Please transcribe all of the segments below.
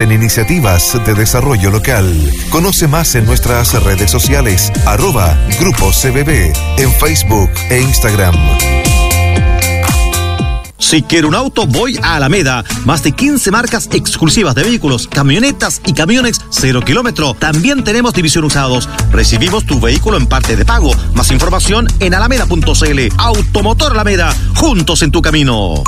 en iniciativas de desarrollo local. Conoce más en nuestras redes sociales, @Grupo CBB, en Facebook e Instagram. Si quiero un auto, voy a Alameda. Más de 15 marcas exclusivas de vehículos, camionetas y camiones 0 kilómetro. También tenemos división usados. Recibimos tu vehículo en parte de pago. Más información en alameda.cl. Automotor Alameda, juntos en tu camino.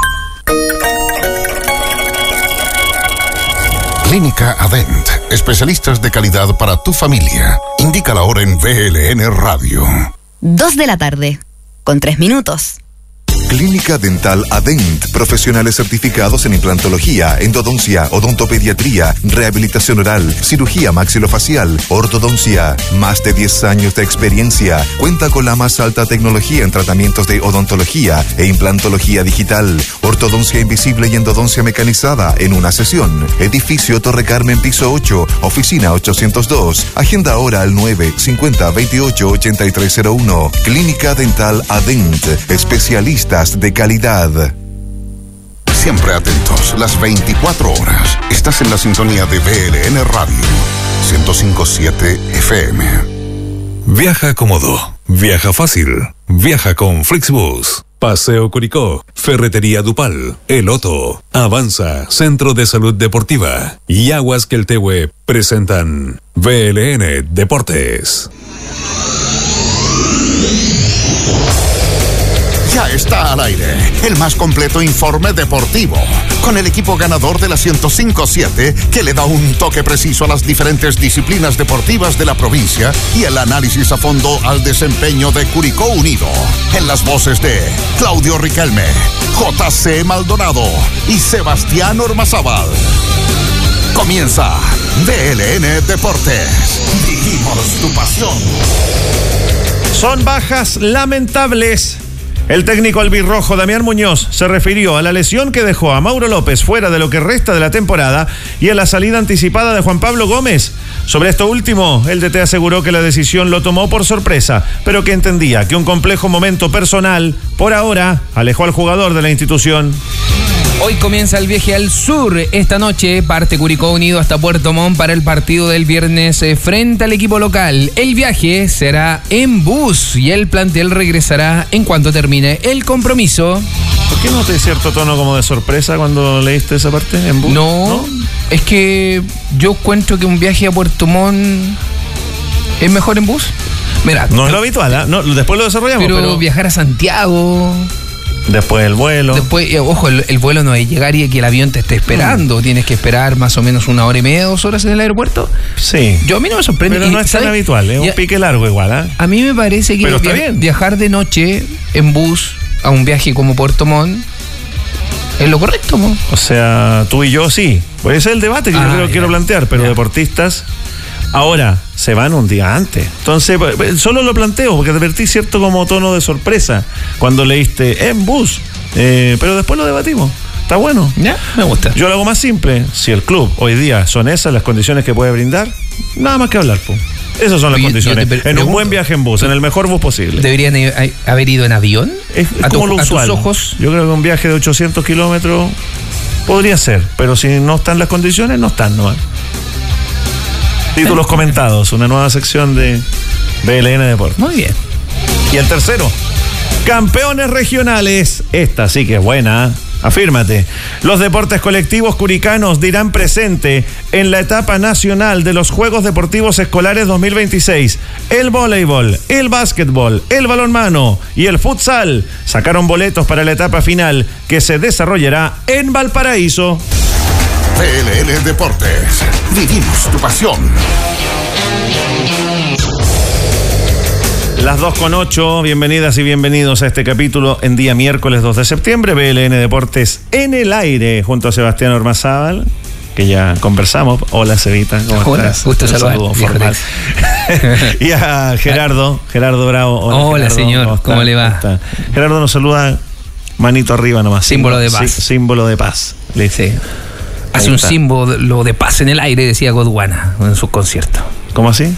Clínica Adent, especialistas de calidad para tu familia. Indica la hora en VLN Radio. 2 de la tarde, con 3 minutos. Clínica Dental Adent, profesionales certificados en implantología, endodoncia, odontopediatría, rehabilitación oral, cirugía maxilofacial, ortodoncia. Más de 10 años de experiencia. Cuenta con la más alta tecnología en tratamientos de odontología e implantología digital, ortodoncia invisible y endodoncia mecanizada en una sesión. Edificio Torre Carmen, piso 8, oficina 802. Agenda ahora al 950-28-8301. Clínica Dental Adent, especialistas de calidad. Siempre atentos, las 24 horas. Estás en la sintonía de VLN Radio 105.7 FM. Viaja cómodo, viaja fácil, viaja con Flixbus. Paseo Curicó, Ferretería Dupal, El Otto, Avanza, Centro de Salud Deportiva y Aguas Queltehue presentan VLN Deportes. Ya está al aire el más completo informe deportivo, con el equipo ganador de la 105.7 que le da un toque preciso a las diferentes disciplinas deportivas de la provincia y el análisis a fondo al desempeño de Curicó Unido. En las voces de Claudio Riquelme, JC Maldonado y Sebastián Ormazábal. Comienza VLN Deportes. Vivimos tu pasión. Son bajas lamentables. El técnico albirrojo Damián Muñoz se refirió a la lesión que dejó a Mauro López fuera de lo que resta de la temporada y a la salida anticipada de Juan Pablo Gómez. Sobre esto último, el DT aseguró que la decisión lo tomó por sorpresa, pero que entendía que un complejo momento personal, por ahora, alejó al jugador de la institución. Hoy comienza el viaje al sur. Esta noche parte Curicó Unido hasta Puerto Montt para el partido del viernes frente al equipo local. El viaje será en bus y el plantel regresará en cuanto termine el compromiso. ¿Por qué noté cierto tono como de sorpresa cuando leíste esa parte en bus? No, es que yo encuentro que un viaje a Puerto Montt es mejor en bus. Mira, no es lo habitual, ¿eh? No, después lo desarrollamos. Pero viajar a Santiago... Después el vuelo. Después, ojo, el vuelo no es llegar y que el avión te esté esperando. Tienes que esperar más o menos 1 hora y media, 2 horas en el aeropuerto. Sí. A mí no me sorprende. Pero no es tan habitual, es un pique largo igual, ¿eh? A mí me parece que viajar de noche en bus a un viaje como Puerto Montt es lo correcto, ¿no? O sea, tú y yo sí. Pues ese es el debate que yo quiero plantear, pero deportistas ahora se van un día antes. Entonces, solo lo planteo porque advertí cierto como tono de sorpresa cuando leíste en bus, pero después lo debatimos. Está bueno. Ya, me gusta. Yo lo hago más simple. Si el club hoy día son esas las condiciones que puede brindar, nada más que hablar, po. Esas son las condiciones. En un buen viaje en bus, en el mejor bus posible. ¿Deberían haber ido en avión? Es como lo usual. ¿A tus ojos? Yo creo que un viaje de 800 kilómetros podría ser, pero si no están las condiciones, no están nomás. Títulos comentados, una nueva sección de VLN Deportes. Muy bien. Y el tercero, campeones regionales. Esta sí que es buena. Afírmate. Los deportes colectivos curicanos dirán presente en la etapa nacional de los Juegos Deportivos Escolares 2026. El voleibol, el básquetbol, el balonmano y el futsal sacaron boletos para la etapa final que se desarrollará en Valparaíso. VLN Deportes. Vivimos tu pasión. Las 2:08, bienvenidas y bienvenidos a este capítulo en día miércoles 2 de septiembre, VLN Deportes en el aire, junto a Sebastián Ormazábal, que ya conversamos. Hola, Cevita, ¿cómo estás? Gusto saludo formal. Y a Gerardo Bravo. Hola, Gerardo, señor, ¿cómo le va? Gerardo nos saluda, manito arriba nomás. Símbolo de paz. Símbolo de paz. Sí. Hace un símbolo de paz en el aire, decía Godwana en sus conciertos. ¿Cómo así?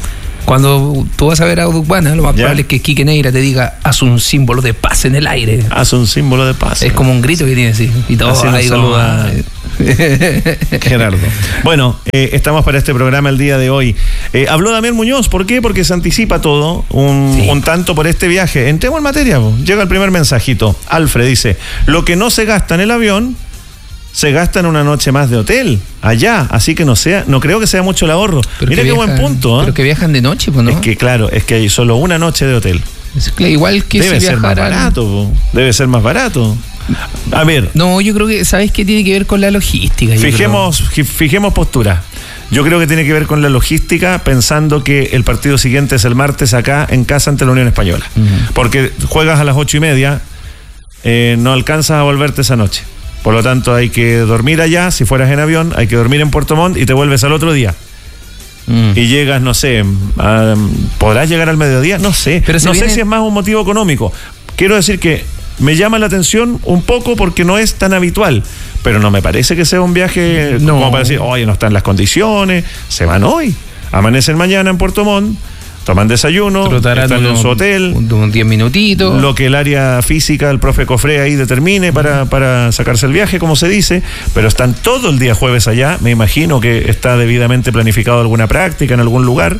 Cuando tú vas a ver a Ducbana, lo más probable es que Quique Neira te diga, haz un símbolo de paz en el aire. Haz un símbolo de paz. Es como un grito que tiene así. Y todo así ahí saluda Gerardo. Bueno, estamos para este programa el día de hoy. Habló Damián Muñoz, ¿por qué? Porque se anticipa todo un tanto por este viaje. Entremos en materia. Llega el primer mensajito. Alfred dice, lo que no se gasta en el avión se gasta en una noche más de hotel allá, así que no creo que sea mucho el ahorro. Pero mira qué buen punto. Pero que viajan de noche, pues, ¿no? Es que claro, es que hay solo una noche de hotel. Es igual que debe si ser más barato, debe ser más barato. A ver. No, yo creo que, ¿sabes qué tiene que ver con la logística? Fijemos postura. Yo creo que tiene que ver con la logística, pensando que el partido siguiente es el martes acá en casa ante la Unión Española. Porque juegas a las 8:30, no alcanzas a volverte esa noche. Por lo tanto, hay que dormir allá. Si fueras en avión, hay que dormir en Puerto Montt y te vuelves al otro día. Y llegas, no sé, ¿podrás llegar al mediodía? No sé. Pero no sé si es más un motivo económico. Quiero decir que me llama la atención un poco porque no es tan habitual, pero no me parece que sea un viaje como para decir, oye, no están las condiciones, se van hoy, amanecen mañana en Puerto Montt, toman desayuno, están en su hotel, unos 10 minutitos. Lo que el área física, el profe Cofré ahí determine para sacarse el viaje, como se dice, pero están todo el día jueves allá. Me imagino que está debidamente planificado alguna práctica en algún lugar.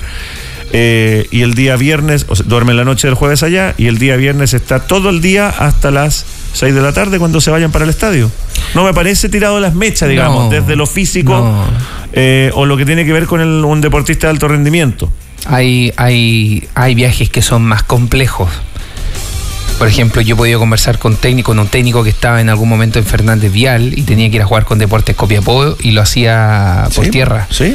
Y el día viernes, duermen la noche del jueves allá, y el día viernes está todo el día hasta las 6 de la tarde cuando se vayan para el estadio. No me parece tirado las mechas, digamos, desde lo físico o lo que tiene que ver con un deportista de alto rendimiento. Hay viajes que son más complejos. Por ejemplo, yo he podido conversar con un técnico que estaba en algún momento en Fernández Vial y tenía que ir a jugar con Deportes Copiapó y lo hacía por tierra. Sí.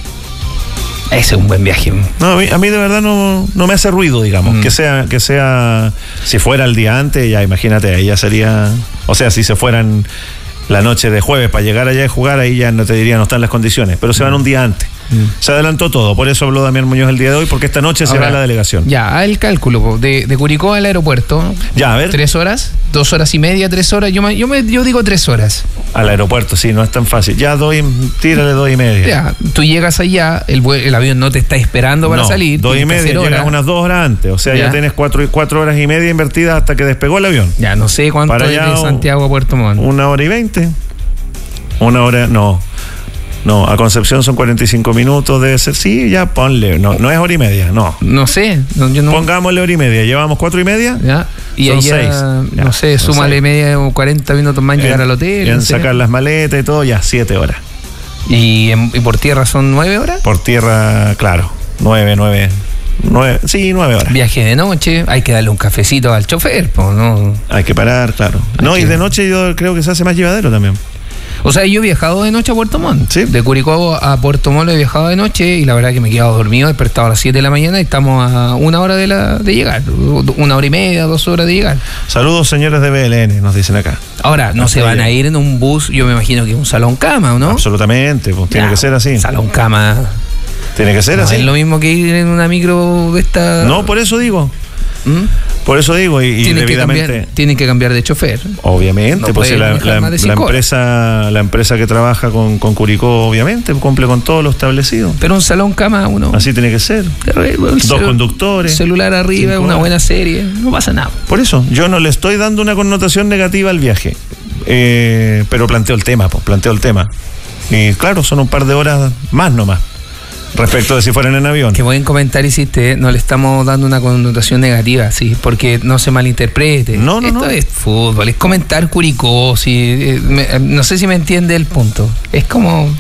Ese es un buen viaje. No, a mí de verdad no me hace ruido, digamos. Que sea, si fuera el día antes, ya imagínate, ahí ya sería, o sea, si se fueran la noche de jueves para llegar allá y jugar, ahí ya no te diría no están las condiciones, pero se van un día antes. Se adelantó todo, por eso habló Damián Muñoz el día de hoy, porque esta noche se va a la delegación. Ya, el cálculo de Curicó al aeropuerto. Ya, a ver. 3 horas, 2 horas y media, 3 horas. Yo digo 3 horas. Al aeropuerto, sí, no es tan fácil. Ya tírale 2:30. Ya, tú llegas allá, el avión no te está esperando para salir. 2:30, llegas unas 2 horas antes. O sea, ya tienes 4 horas y media invertidas hasta que despegó el avión. Ya, no sé cuánto es de Santiago a Puerto Montt. 1:20. 1 hora, no, a Concepción son 45 minutos, debe ser, sí, ya ponle, no es 1:30, no. No sé, yo no. Pongámosle 1:30, llevamos 4:30. Ya, y son allá, 6. No sé, súmale media o 40 minutos más en llegar al hotel. En sacar las maletas y todo, ya, 7 horas. ¿Y por tierra son 9 horas? Por tierra, claro, 9, sí, 9 horas. Viaje de noche, hay que darle un cafecito al chofer, pues, ¿no? Hay que parar, claro. Y de noche yo creo que se hace más llevadero también. O sea, yo he viajado de noche a Puerto Montt. ¿Sí? De Curicó a Puerto Montt he viajado de noche y la verdad que me he quedado dormido, despertado a las 7 de la mañana y estamos a 1 hora de llegar. 1 hora y media, 2 horas de llegar. Saludos, señores de BLN, nos dicen acá. Ahora, no se van a ir en un bus, yo me imagino que un salón cama, ¿no? Absolutamente, pues tiene que ser así. Salón cama. Tiene que ser así. Es lo mismo que ir en una micro de esta... No, por eso digo. Por eso digo, y debidamente tienen que cambiar de chofer. Obviamente, pues la empresa que trabaja con Curicó, obviamente, cumple con todo lo establecido. Pero un salón cama, uno. Así tiene que ser. 2 conductores. Celular arriba, una buena serie. No pasa nada. Por eso, yo no le estoy dando una connotación negativa al viaje. Pero planteo el tema. Y claro, son un par de horas más nomás. Respecto de si fueran en avión. Qué buen comentario hiciste, no le estamos dando una connotación negativa, sí, porque no se malinterprete. Esto es fútbol, es comentar Curicó, sí, no sé si me entiende el punto. Es como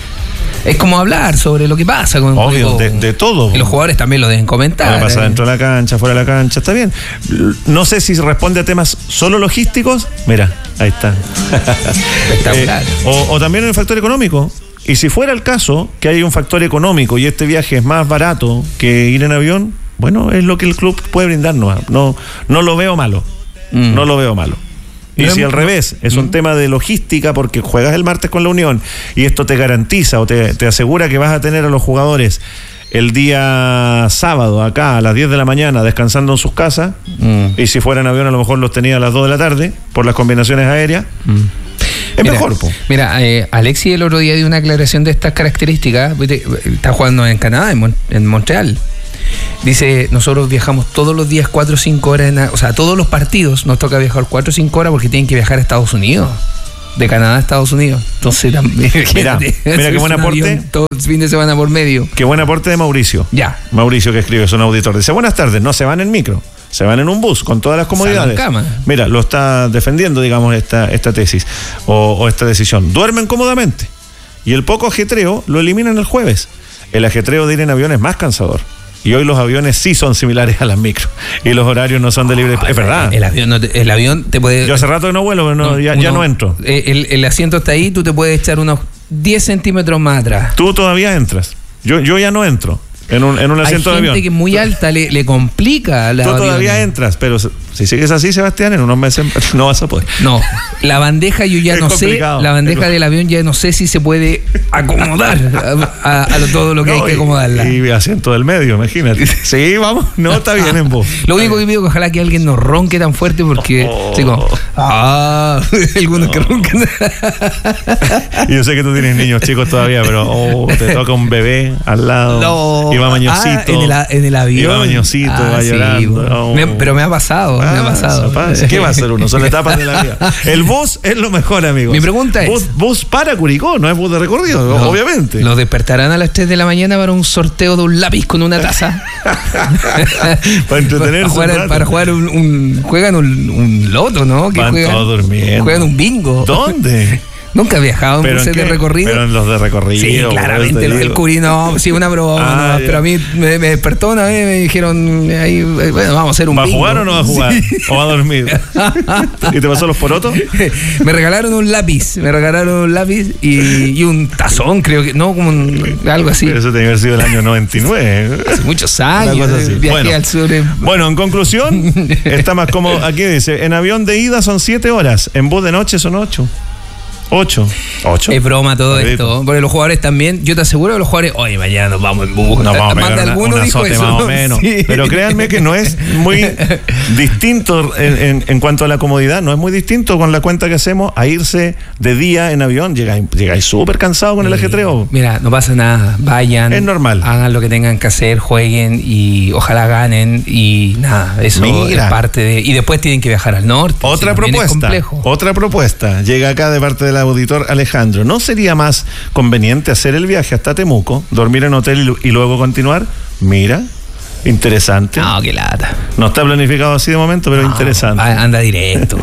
hablar sobre lo que pasa con Obvio, de todo. Y los jugadores también lo deben comentar. Lo que pasa dentro de la cancha, fuera de la cancha, está bien. No sé si responde a temas solo logísticos. Mira, ahí está. Espectacular. O también en el factor económico. Y si fuera el caso que hay un factor económico y este viaje es más barato que ir en avión, bueno, es lo que el club puede brindarnos. No lo veo malo. No lo veo malo. Y si al revés, es un tema de logística porque juegas el martes con la Unión y esto te garantiza o te asegura que vas a tener a los jugadores el día sábado acá a las 10 de la mañana descansando en sus casas, y si fuera en avión a lo mejor los tenía a las 2 de la tarde por las combinaciones aéreas. Es mejor. Mira, Alexis el otro día dio una aclaración de estas características. Está jugando en Canadá, en Montreal. Dice, nosotros viajamos todos los días 4 o 5 horas, o sea, todos los partidos nos toca viajar 4 o 5 horas porque tienen que viajar a Estados Unidos. De Canadá a Estados Unidos. Entonces también. Mira qué buen aporte. Avión, todo el fin de semana por medio. Qué buen aporte de Mauricio. Ya. Mauricio, que escribe, es un auditor. Dice, buenas tardes, no se van en micro, se van en un bus con todas las comodidades. Cama. Mira, lo está defendiendo, digamos, esta tesis o esta decisión. Duermen cómodamente y el poco ajetreo lo eliminan el jueves. El ajetreo de ir en avión es más cansador. Y hoy los aviones sí son similares a las micro. Y los horarios no son de libre. Es verdad. El avión te puede. Yo hace rato que no vuelo, pero ya no entro. El asiento está ahí, tú te puedes echar unos 10 centímetros más atrás. Tú todavía entras. Yo ya no entro en un asiento de avión. Hay gente que muy alta le complica la. Tú todavía entras, pero si sigues así, Sebastián, en unos meses no vas a poder. No, la bandeja yo ya no sé, la bandeja del avión ya no sé si se puede acomodar a todo lo que hay que acomodarla. Y asiento del medio, imagínate. Sí, vamos, no, está bien en vos. Lo único que pido es que ojalá que alguien no ronque tan fuerte porque algunos que roncan. Y yo sé que tú tienes niños chicos todavía, pero te toca un bebé al lado. No. Y va mañosito. En el avión. Y va mañosito, va llorando. Pero me ha pasado. ¿Qué va a hacer uno? Son etapas de la vida. El bus es lo mejor, amigos. Mi pregunta es... Bus para Curicó, no es bus de recorrido, obviamente. ¿Los despertarán a las 3 de la mañana para un sorteo de un lápiz con una taza? Para entretenerse. Para jugar juegan un loto, ¿no? Van todos durmiendo. Juegan un bingo. ¿Dónde? Nunca he viajado en buses de recorrido. Pero en los de recorrido. Sí, claramente. El Curi no, sí, una broma. Pero a mí me despertó una vez y me dijeron, bueno, vamos a hacer un bingo. ¿Va a jugar o no va a jugar? Sí. ¿O va a dormir? ¿Y te pasó los porotos? Me regalaron un lápiz. Y un tazón, creo que. No, como algo así. Pero eso tenía que haber sido el año 99. Hace muchos años. Viajé al sur. Bueno, en conclusión, está más cómodo. Aquí dice, en avión de ida son 7 horas. En bus de noche son 8. 8. Es broma todo esto. Porque los jugadores también, yo te aseguro que los jugadores, oye, mañana nos vamos en bus. Nos vamos a pegar un azote más o menos. Sí. Pero créanme que no es muy distinto en cuanto a la comodidad, no es muy distinto con la cuenta que hacemos a irse de día en avión. Llegáis súper cansado con el ajetreo. Mira, no pasa nada. Vayan. Es normal. Hagan lo que tengan que hacer, jueguen y ojalá ganen y nada, eso es parte de... Y después tienen que viajar al norte. Otra propuesta. Llega acá de parte del auditor Alejandro. ¿No sería más conveniente hacer el viaje hasta Temuco, dormir en hotel y luego continuar? Mira, interesante. No, qué lata. No está planificado así de momento, pero interesante. Anda directo.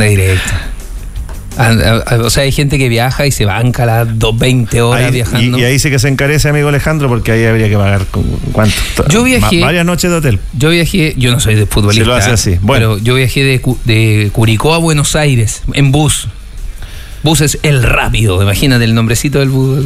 O sea, hay gente que viaja y se banca las 20 horas viajando. Y ahí sí que se encarece, amigo Alejandro, porque ahí habría que pagar ¿cuánto? Yo viajé varias noches de hotel. Yo no soy de futbolista. Se lo hace así. Bueno. Pero yo viajé de Curicó a Buenos Aires en bus. Bus es el rápido, imagínate el nombrecito del bus.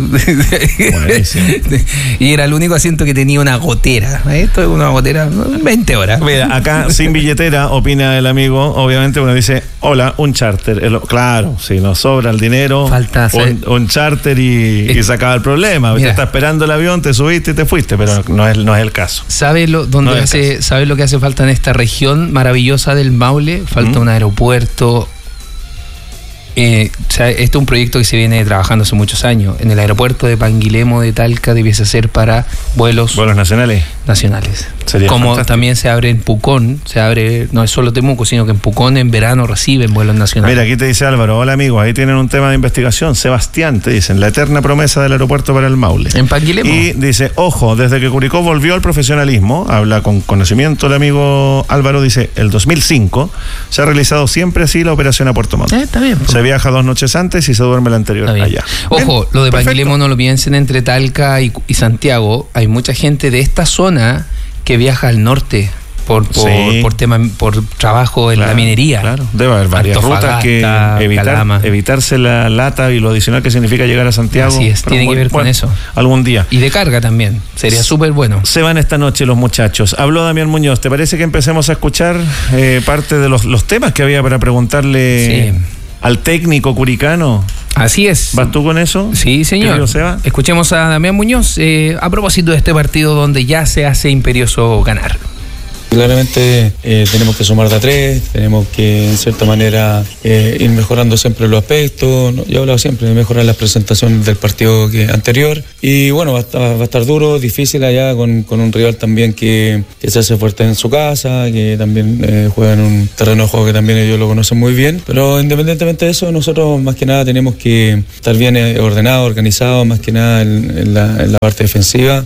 Y era el único asiento que tenía una gotera. Esto es una gotera, 20 horas. Mira, acá sin billetera, opina el amigo, obviamente, uno dice, hola, un charter. Claro, si nos sobra el dinero, falta un charter y se acaba el problema. Te está esperando el avión, te subiste y te fuiste, pero no es el caso. ¿Sabes lo que hace falta en esta región maravillosa del Maule? Falta un aeropuerto. Este es un proyecto que se viene trabajando hace muchos años. En el aeropuerto de Panguilemo de Talca debiese ser para vuelos nacionales. Sería como fantástico. También se abre en Pucón, no es solo Temuco, sino que en Pucón en verano reciben vuelos nacionales. Mira, aquí te dice Álvaro, hola amigo, ahí tienen un tema de investigación. Sebastián, te dicen, la eterna promesa del aeropuerto para el Maule. En Panguilemo. Y dice, ojo, desde que Curicó volvió al profesionalismo, habla con conocimiento el amigo Álvaro, dice, el 2005 se ha realizado siempre así la operación a Puerto Montt. Está bien. Se viaja 2 noches antes y se duerme la anterior allá. Ojo, lo de Panguilemo no lo piensen, entre Talca y Santiago hay mucha gente de esta zona que viaja al norte por trabajo en la minería. Claro, debe haber varias rutas que evitarse la lata y lo adicional que significa llegar a Santiago. Así es, tiene que ver con eso. Algún día. Y de carga también, sería súper bueno. Se van esta noche los muchachos. Habló Damián Muñoz, ¿te parece que empecemos a escuchar parte de los temas que había para preguntarle al técnico curicano? Así es. ¿Vas tú con eso? Sí, señor. Escuchemos a Damián Muñoz a propósito de este partido donde ya se hace imperioso ganar. Claramente tenemos que sumar de a 3, tenemos que en cierta manera ir mejorando siempre los aspectos. Yo he hablado siempre de mejorar las presentaciones del partido anterior y bueno, va a estar duro, difícil allá con un rival también que se hace fuerte en su casa, que también juega en un terreno de juego que también ellos lo conocen muy bien, pero independientemente de eso, nosotros más que nada tenemos que estar bien ordenados, organizados, más que nada en la parte defensiva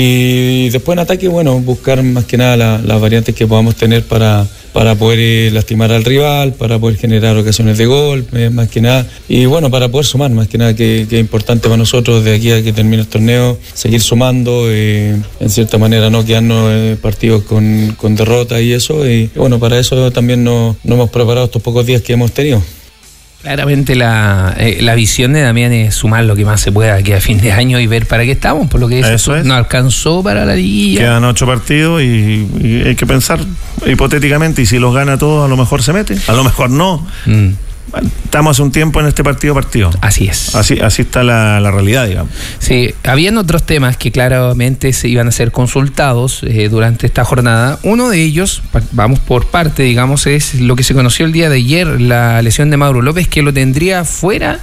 y después en ataque, bueno, buscar más que nada las variantes que podamos tener para poder lastimar al rival, para poder generar ocasiones de gol, más que nada, y bueno, para poder sumar, más que nada, que es importante para nosotros de aquí a que termine el torneo, seguir sumando, en cierta manera no quedarnos partidos con derrota y eso, y bueno, para eso también nos hemos preparado estos pocos días que hemos tenido. Claramente la visión de Damián es sumar lo que más se pueda aquí a fin de año y ver para qué estamos, por lo que eso no alcanzó para la liguilla. Quedan 8 partidos y hay que pensar hipotéticamente, y si los gana todos a lo mejor se mete, a lo mejor no. Estamos hace un tiempo en este partido. Así es. Así está la realidad, digamos. Sí, habían otros temas que claramente se iban a ser consultados durante esta jornada. Uno de ellos, vamos por parte, digamos, es lo que se conoció el día de ayer, la lesión de Mauro López, que lo tendría fuera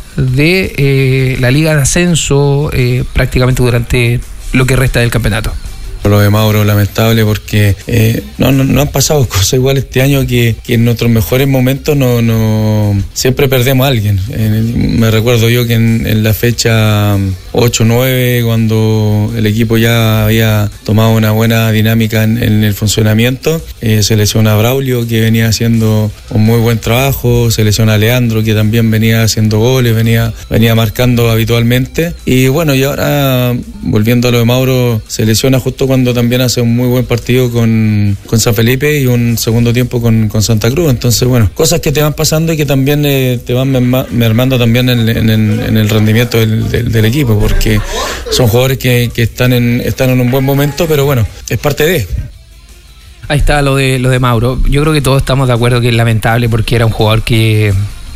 de la Liga de Ascenso prácticamente durante lo que resta del campeonato. Lo de Mauro, lamentable, porque no han pasado cosas iguales este año que en nuestros mejores momentos no siempre perdemos a alguien. Me recuerdo yo que en la fecha 8-9, cuando el equipo ya había tomado una buena dinámica en el funcionamiento, se lesiona a Braulio, que venía haciendo un muy buen trabajo, se lesiona a Leandro, que también venía haciendo goles, venía marcando habitualmente, y bueno, y ahora volviendo a lo de Mauro, se lesiona justo cuando también hace un muy buen partido con San Felipe y un segundo tiempo con Santa Cruz. Entonces, bueno, cosas que te van pasando y que también te van mermando también en el rendimiento del equipo, porque son jugadores que están en un buen momento, pero bueno, es parte de... Ahí está lo de Mauro. Yo creo que todos estamos de acuerdo que es lamentable, porque era un jugador que...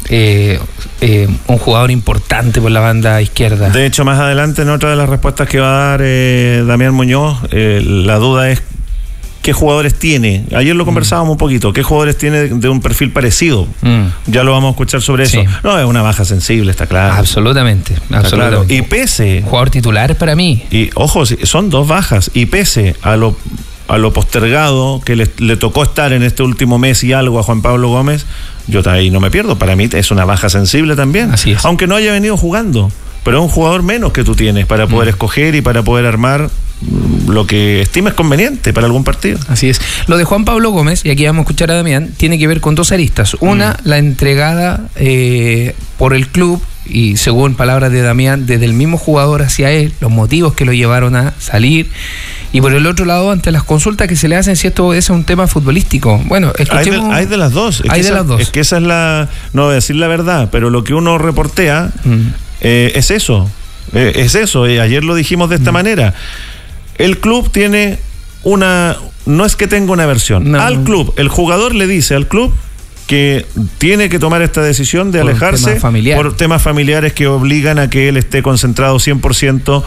un jugador importante por la banda izquierda. De hecho, más adelante en otra de las respuestas que va a dar Damián Muñoz, la duda es qué jugadores tiene. Ayer lo conversábamos un poquito, qué jugadores tiene de un perfil parecido. Ya lo vamos a escuchar sobre eso. No, es una baja sensible, está claro. Absolutamente. Claro. Y pese... Jugador titular para mí. Y ojo, son 2 bajas, y pese a lo postergado que le tocó estar en este último mes y algo a Juan Pablo Gómez, yo ahí no me pierdo. Para mí es una baja sensible también. Así es. Aunque no haya venido jugando, pero es un jugador menos que tú tienes para poder escoger y para poder armar lo que estimes conveniente para algún partido. Así es. Lo de Juan Pablo Gómez, y aquí vamos a escuchar a Damián, tiene que ver con 2 aristas. Una, la entregada por el club, y según palabras de Damián, desde el mismo jugador hacia él, los motivos que lo llevaron a salir. Y por el otro lado, ante las consultas que se le hacen, si esto es un tema futbolístico. Bueno, escuchemos. Hay de las dos. Es que esa es no voy a decir la verdad, pero lo que uno reportea es eso. Ayer lo dijimos de esta manera. El club tiene no es que tenga una versión. Al club, el jugador le dice al club que tiene que tomar esta decisión de alejarse por temas familiares que obligan a que él esté concentrado 100%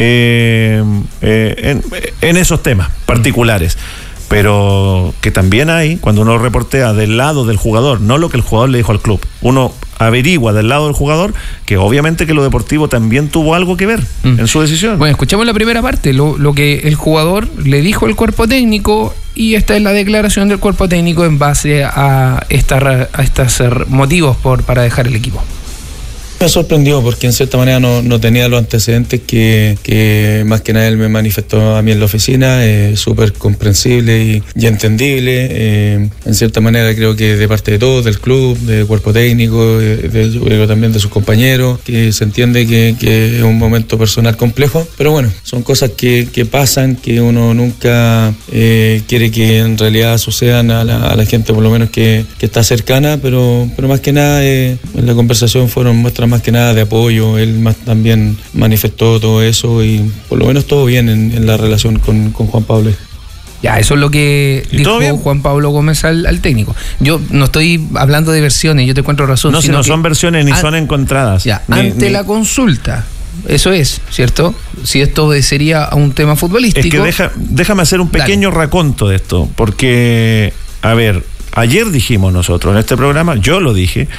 en esos temas particulares. Pero que también hay, cuando uno reportea del lado del jugador, no lo que el jugador le dijo al club, uno averigua del lado del jugador que obviamente que lo deportivo también tuvo algo que ver en su decisión. Bueno, escuchemos la primera parte, lo que el jugador le dijo al cuerpo técnico, y esta es la declaración del cuerpo técnico en base a estos motivos para dejar el equipo. Me sorprendió porque en cierta manera no tenía los antecedentes que más que nada él me manifestó a mí en la oficina, súper comprensible y entendible. En cierta manera creo que de parte de todos, del club, del cuerpo técnico, también de sus compañeros, que se entiende que es un momento personal complejo, pero bueno, son cosas que pasan, que uno nunca quiere que en realidad sucedan a la gente por lo menos que está cercana, pero más que nada en la conversación fueron muestras más que nada de apoyo. Él más también manifestó todo eso y por lo menos todo bien en la relación con Juan Pablo. Ya, eso es lo que dijo Juan Pablo Gómez al técnico. Yo no estoy hablando de versiones, yo te encuentro razón. No, si no son versiones ni son encontradas. Ya, ante la consulta eso es, ¿cierto? Si esto obedecería a un tema futbolístico. Es que déjame hacer un pequeño raconto de esto, porque, a ver, ayer dijimos nosotros en este programa, yo lo dije,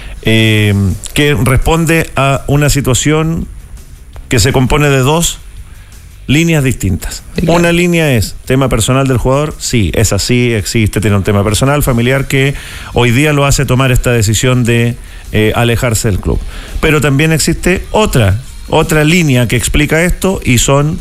que responde a una situación que se compone de dos líneas distintas. Claro. Una línea es tema personal del jugador, sí, es así, existe, tiene un tema personal, familiar, que hoy día lo hace tomar esta decisión de alejarse del club. Pero también existe otra línea que explica esto, y son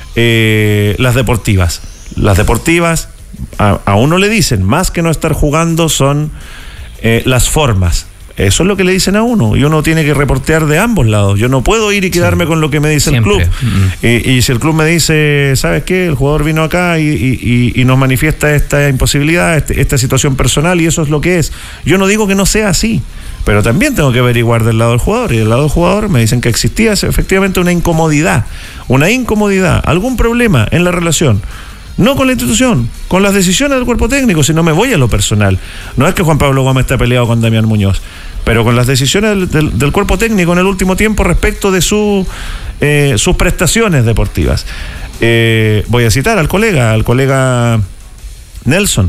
las deportivas. Las deportivas, a uno le dicen, más que no estar jugando, son las formas. Eso es lo que le dicen a uno, y uno tiene que reportear de ambos lados. Yo no puedo ir y quedarme con lo que me dice siempre el club. Y si el club me dice, ¿sabes qué? El jugador vino acá y nos manifiesta esta imposibilidad, esta situación personal, y eso es lo que es. Yo no digo que no sea así, pero también tengo que averiguar del lado del jugador, y del lado del jugador me dicen que existía efectivamente una incomodidad, algún problema en la relación. No con la institución, con las decisiones del cuerpo técnico, si no me voy a lo personal. No es que Juan Pablo Gómez está peleado con Damián Muñoz, pero con las decisiones del cuerpo técnico en el último tiempo respecto de sus prestaciones deportivas. Voy a citar al colega Nelson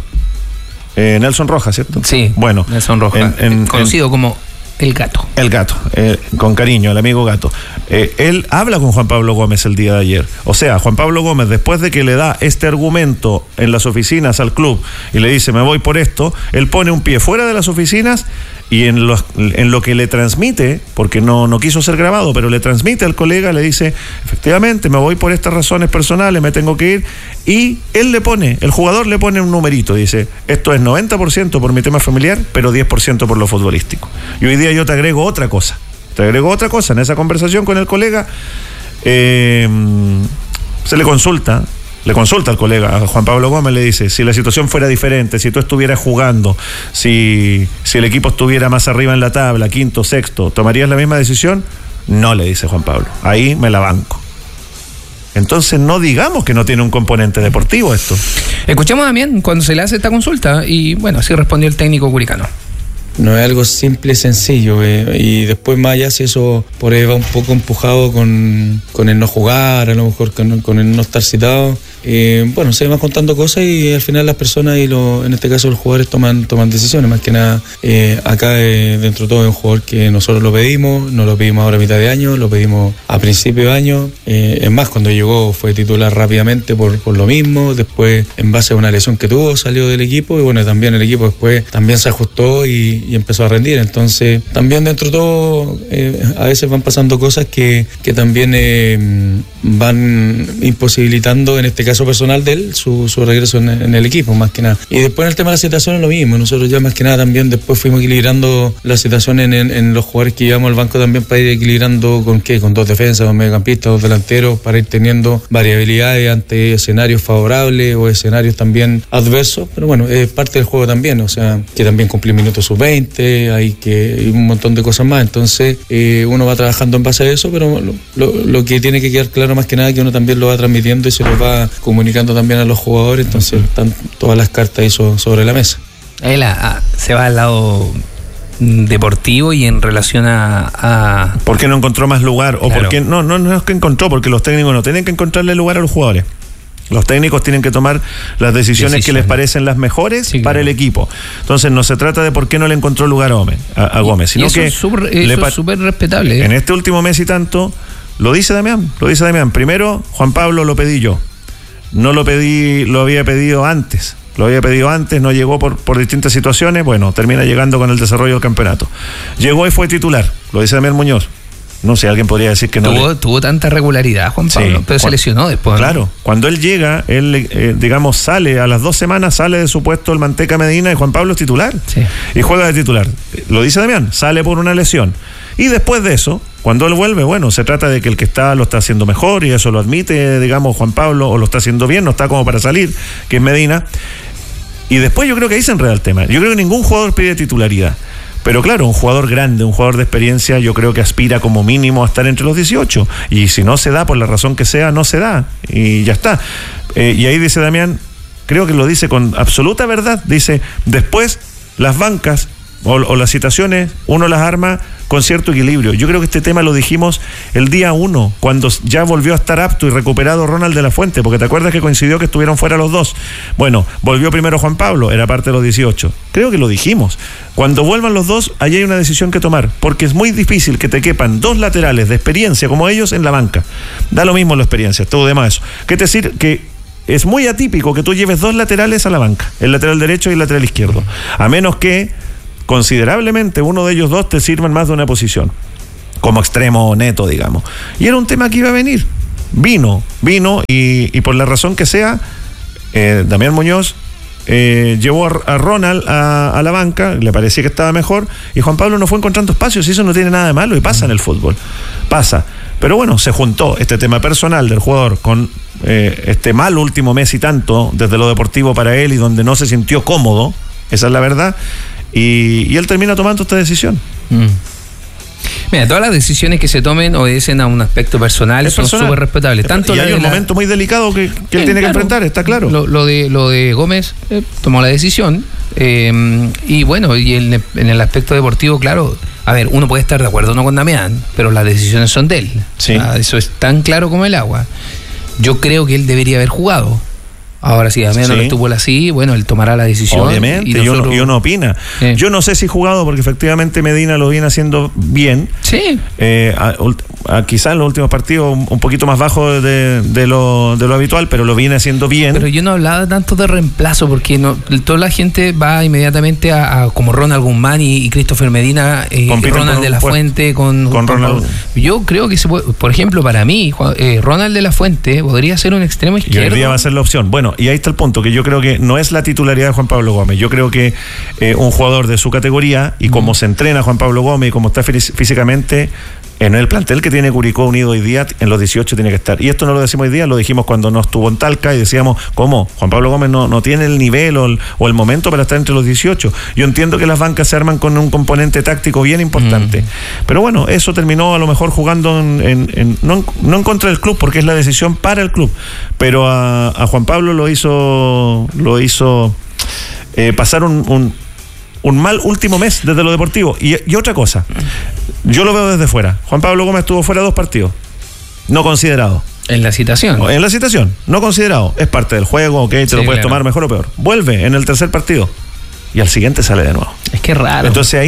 Rojas, ¿cierto? Sí, bueno, Nelson Rojas, conocido como El Gato. El Gato, con cariño, el amigo Gato. Él habla con Juan Pablo Gómez el día de ayer. O sea, Juan Pablo Gómez, después de que le da este argumento en las oficinas al club y le dice, me voy por esto, él pone un pie fuera de las oficinas y en lo que le transmite, porque no quiso ser grabado, pero le transmite al colega, le dice, efectivamente, me voy por estas razones personales, me tengo que ir, y el jugador le pone un numerito, dice, esto es 90% por mi tema familiar, pero 10% por lo futbolístico. Y hoy día yo te agrego otra cosa en esa conversación con el colega. Se le consulta al colega, a Juan Pablo Gómez, le dice, si la situación fuera diferente, si tú estuvieras jugando, si el equipo estuviera más arriba en la tabla, quinto, sexto, ¿tomarías la misma decisión? No, le dice Juan Pablo, ahí me la banco. Entonces no digamos que no tiene un componente deportivo esto. Escuchamos a Damián cuando se le hace esta consulta, y bueno, así respondió el técnico curicano. No es algo simple y sencillo, y después más allá, si eso por ahí va un poco empujado con el no jugar, a lo mejor con el no estar citado, bueno, se van contando cosas, y al final las personas en este caso los jugadores toman decisiones. Más que nada, acá dentro de todo es un jugador que nosotros no lo pedimos ahora a mitad de año, lo pedimos a principio de año. Es más, cuando llegó fue titular rápidamente por lo mismo, después en base a una lesión que tuvo salió del equipo, y bueno, también el equipo después también se ajustó y empezó a rendir. Entonces también dentro de todo a veces van pasando cosas que también van imposibilitando, en este caso personal de él, su regreso en el equipo, más que nada. Y después en el tema de la situación es lo mismo. Nosotros ya más que nada también después fuimos equilibrando la situación en los jugadores que llevamos al banco, también para ir equilibrando con dos defensas, 2 mediocampistas, 2 delanteros, para ir teniendo variabilidades ante escenarios favorables o escenarios también adversos. Pero bueno, es parte del juego también, o sea, que también cumplir minutos sub-20, hay un montón de cosas más. Entonces uno va trabajando en base a eso, pero lo que tiene que quedar claro más que nada, que uno también lo va transmitiendo y se lo va comunicando también a los jugadores. Entonces están todas las cartas ahí sobre la mesa. Él se va al lado deportivo, y en relación a ¿por qué no encontró más lugar? O claro, por qué no es que encontró, porque los técnicos no tienen que encontrarle lugar a los jugadores. Los técnicos tienen que tomar las decisiones que les parecen las mejores para el equipo. Entonces no se trata de por qué no le encontró lugar a Gómez, sino que es súper respetable. En este último mes y tanto, lo dice Damián. Primero, Juan Pablo, lo pedí yo. No lo pedí, lo había pedido antes, no llegó por distintas situaciones. Bueno, termina llegando con el desarrollo del campeonato. Llegó y fue titular, lo dice Damián Muñoz. No sé, alguien podría decir que tuvo tanta regularidad, Juan Pablo, pero se lesionó después. Claro, ¿no? Cuando él llega, digamos, sale a las 2 semanas, sale de su puesto el Manteca Medina, y Juan Pablo es titular. Sí. Y juega de titular. Lo dice Damián, sale por una lesión. Y después de eso, cuando él vuelve, bueno, se trata de que el que lo está haciendo mejor, y eso lo admite, digamos, Juan Pablo, o lo está haciendo bien, no está como para salir, que es Medina. Y después yo creo que ahí se enreda el tema. Yo creo que ningún jugador pide titularidad. Pero claro, un jugador grande, un jugador de experiencia, yo creo que aspira como mínimo a estar entre los 18. Y si no se da, por la razón que sea, no se da. Y ya está. Y ahí dice Damián, creo que lo dice con absoluta verdad, dice, después las bancas o las citaciones, uno las arma con cierto equilibrio. Yo creo que este tema lo dijimos el día 1, cuando ya volvió a estar apto y recuperado Ronald de la Fuente, porque te acuerdas que coincidió que estuvieron fuera los dos. Bueno, volvió primero Juan Pablo, era parte de los 18. Creo que lo dijimos. Cuando vuelvan los dos, ahí hay una decisión que tomar, porque es muy difícil que te quepan dos laterales de experiencia como ellos en la banca. Da lo mismo la experiencia, todo demás eso. ¿Qué decir? Que es muy atípico que tú lleves dos laterales a la banca, el lateral derecho y el lateral izquierdo, a menos que considerablemente uno de ellos dos te sirva en más de una posición, como extremo neto, digamos. Y era un tema que iba a venir. Vino y por la razón que sea, Damián Muñoz llevó a Ronald a la banca, le parecía que estaba mejor, y Juan Pablo no fue encontrando espacios, y eso no tiene nada de malo, y pasa en el fútbol, pasa. Pero bueno, se juntó este tema personal del jugador con este mal último mes y tanto desde lo deportivo para él, y donde no se sintió cómodo, esa es la verdad, y él termina tomando esta decisión. Mira, todas las decisiones que se tomen obedecen a un aspecto personal, son súper respetables. Tanto y hay un momento muy delicado que él tiene que enfrentar, está claro. Lo de Gómez tomó la decisión, y bueno, y en el aspecto deportivo, claro, a ver, uno puede estar de acuerdo o no con Damián, pero las decisiones son de él. Sí. O sea, eso es tan claro como el agua. Yo creo que él debería haber jugado. Ahora, si Damián no lo estuvo así, bueno, él tomará la decisión. Obviamente, y uno opina. Yo no sé si jugado, porque efectivamente Medina lo viene haciendo bien. Sí. Quizás en los últimos partidos un poquito más bajo de lo habitual, pero lo viene haciendo bien. Pero yo no hablaba tanto de reemplazo, porque toda la gente va inmediatamente a como Ronald Guzmán y Christopher Medina, Ronald de la Fuente con Ronald. Yo creo que, por ejemplo, para mí, Ronald de la Fuente podría ser un extremo izquierdo. Y hoy día va a ser la opción. Bueno, y ahí está el punto, que yo creo que no es la titularidad de Juan Pablo Gómez. Yo creo que un jugador de su categoría, y como se entrena Juan Pablo Gómez y como está físicamente, en el plantel que tiene Curicó Unido hoy día, en los 18 tiene que estar. Y esto no lo decimos hoy día, lo dijimos cuando no estuvo en Talca, y decíamos, ¿cómo? Juan Pablo Gómez no tiene el nivel o el momento para estar entre los 18. Yo entiendo que las bancas se arman con un componente táctico bien importante. Pero bueno, eso terminó a lo mejor jugando no en contra del club, porque es la decisión para el club. Pero a Juan Pablo lo hizo pasar un mal último mes desde lo deportivo. Y otra cosa, yo lo veo desde fuera. Juan Pablo Gómez estuvo fuera 2 partidos, no considerado. En la citación, no considerado. Es parte del juego, ok, te lo puedes tomar mejor o peor. Vuelve en el tercer partido y al siguiente sale de nuevo. Es que es raro. Entonces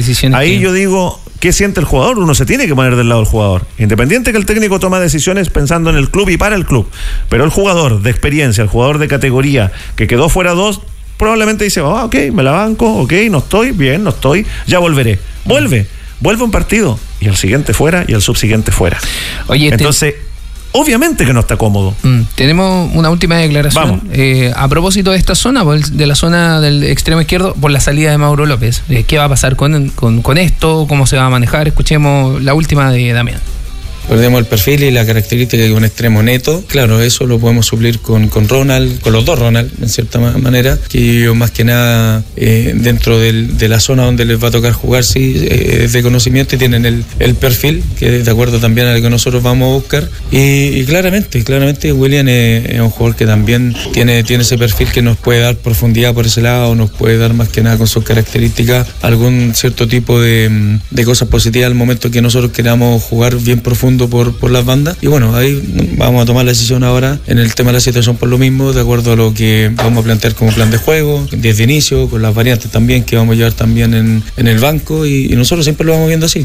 ahí yo digo, ¿qué siente el jugador? Uno se tiene que poner del lado del jugador. Independiente que el técnico toma decisiones pensando en el club y para el club, pero el jugador de experiencia, el jugador de categoría que quedó fuera 2, probablemente dice, ok, me la banco, ok, no estoy, bien, no estoy, ya volveré. Vuelve un partido y el siguiente fuera y el subsiguiente fuera. Oye, entonces, obviamente que no está cómodo. Tenemos una última declaración. A propósito de esta zona, de la zona del extremo izquierdo, por la salida de Mauro López. ¿Qué va a pasar con esto? ¿Cómo se va a manejar? Escuchemos la última de Damián. Perdemos el perfil y la característica de un extremo neto. Claro, eso lo podemos suplir con Ronald, con los dos Ronald, en cierta manera, que más que nada dentro de la zona donde les va a tocar jugar, sí, es de conocimiento y tienen el perfil, que es de acuerdo también al que nosotros vamos a buscar. Y claramente William es un jugador que también tiene ese perfil que nos puede dar profundidad por ese lado, nos puede dar más que nada con sus características algún cierto tipo de cosas positivas al momento que nosotros queramos jugar bien profundo por las bandas. Y bueno, ahí vamos a tomar la decisión ahora en el tema de la situación por lo mismo, de acuerdo a lo que vamos a plantear como plan de juego, desde inicio, con las variantes también que vamos a llevar también en el banco, y nosotros siempre lo vamos viendo así.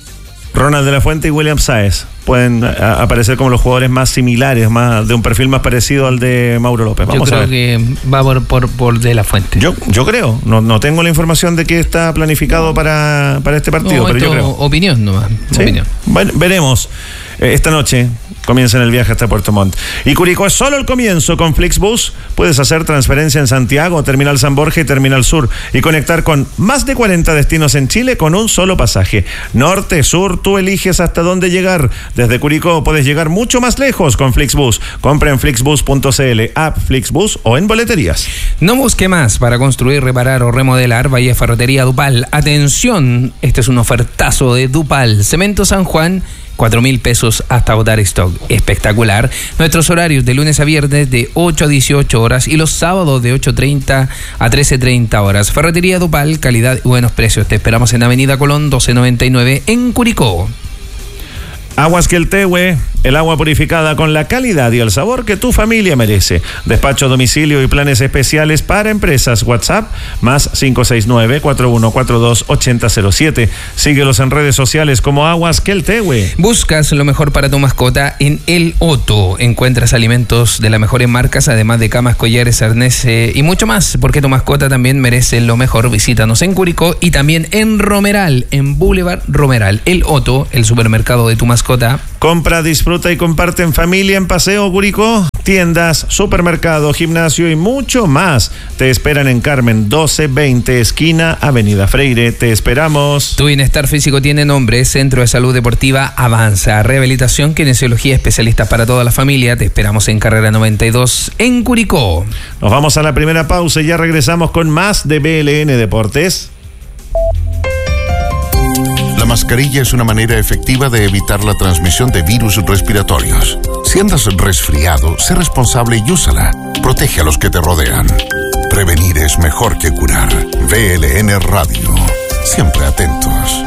Ronald de la Fuente y William Sáez pueden aparecer como los jugadores más similares, más de un perfil más parecido al de Mauro López. Vamos a ver. Yo creo que va por de la Fuente. Yo creo, no tengo la información de que está planificado para este partido, pero yo creo. Opinión nomás. ¿Sí? Opinión. Bueno, veremos. Esta noche comienza el viaje hasta Puerto Montt. Y Curicó es solo el comienzo. Con Flixbus puedes hacer transferencia en Santiago, Terminal San Borja y Terminal Sur, y conectar con más de 40 destinos en Chile con un solo pasaje. Norte, sur, tú eliges hasta dónde llegar. Desde Curicó puedes llegar mucho más lejos con Flixbus. Compra en flixbus.cl, app Flixbus o en boleterías. No busque más para construir, reparar o remodelar. Vaya Ferretería Dupal. Atención, este es un ofertazo de Dupal. Cemento San Juan, 4.000 pesos hasta agotar stock. Espectacular. Nuestros horarios de lunes a viernes de 8 a 18 horas y los sábados de 8:30 a 13:30 horas. Ferretería Dupal, calidad y buenos precios. Te esperamos en Avenida Colón 1299 en Curicó. Aguas Queltehue, el agua purificada con la calidad y el sabor que tu familia merece. Despacho a domicilio y planes especiales para empresas. WhatsApp más 569-4142-8007. Síguelos en redes sociales como Aguas Queltehue. Buscas lo mejor para tu mascota en El Otto. Encuentras alimentos de las mejores marcas, además de camas, collares, arneses y mucho más, porque tu mascota también merece lo mejor. Visítanos en Curicó y también en Romeral, en Boulevard Romeral. El Otto, el supermercado de tu mascota. Compra, disfruta y comparte en familia en Paseo Curicó. Tiendas, supermercado, gimnasio y mucho más. Te esperan en Carmen 1220, esquina Avenida Freire. Te esperamos. Tu bienestar físico tiene nombre. Centro de Salud Deportiva Avanza. Rehabilitación, kinesiología, especialistas para toda la familia. Te esperamos en Carrera 92 en Curicó. Nos vamos a la primera pausa y ya regresamos con más de BLN Deportes. La mascarilla es una manera efectiva de evitar la transmisión de virus respiratorios. Si andas resfriado, sé responsable y úsala. Protege a los que te rodean. Prevenir es mejor que curar. BLN Radio. Siempre atentos.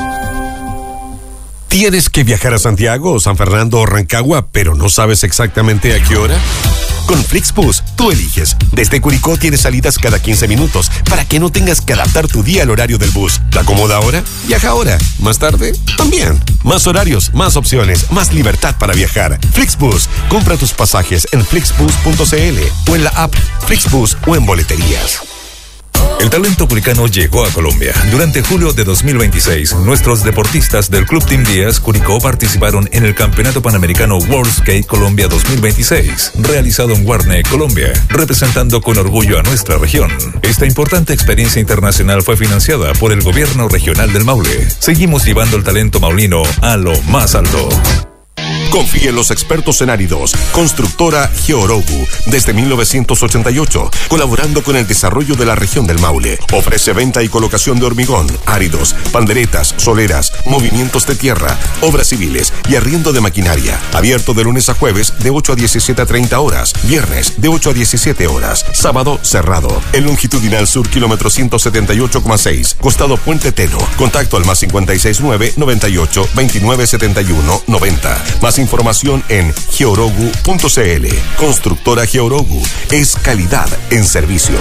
¿Tienes que viajar a Santiago, San Fernando o Rancagua, pero no sabes exactamente a qué hora? Con Flixbus, tú eliges. Desde Curicó tienes salidas cada 15 minutos para que no tengas que adaptar tu día al horario del bus. ¿Te acomoda ahora? Viaja ahora. ¿Más tarde? También. Más horarios, más opciones, más libertad para viajar. Flixbus. Compra tus pasajes en flixbus.cl o en la app Flixbus o en boleterías. El talento curicano llegó a Colombia. Durante julio de 2026, nuestros deportistas del Club Team Díaz Curicó participaron en el Campeonato Panamericano World Skate Colombia 2026, realizado en Guarne, Colombia, representando con orgullo a nuestra región. Esta importante experiencia internacional fue financiada por el Gobierno Regional del Maule. Seguimos llevando el talento maulino a lo más alto. Confíe en los expertos en áridos. Constructora Georogu, desde 1988, colaborando con el desarrollo de la región del Maule. Ofrece venta y colocación de hormigón, áridos, panderetas, soleras, movimientos de tierra, obras civiles y arriendo de maquinaria. Abierto de lunes a jueves de 8 a 17:30 horas, viernes de 8 a 17 horas, sábado cerrado. En longitudinal sur, kilómetro 178,6, costado Puente Teno. Contacto al más 569 98 29 71 90. Más información en georogu.cl. Constructora Georogu es calidad en servicios.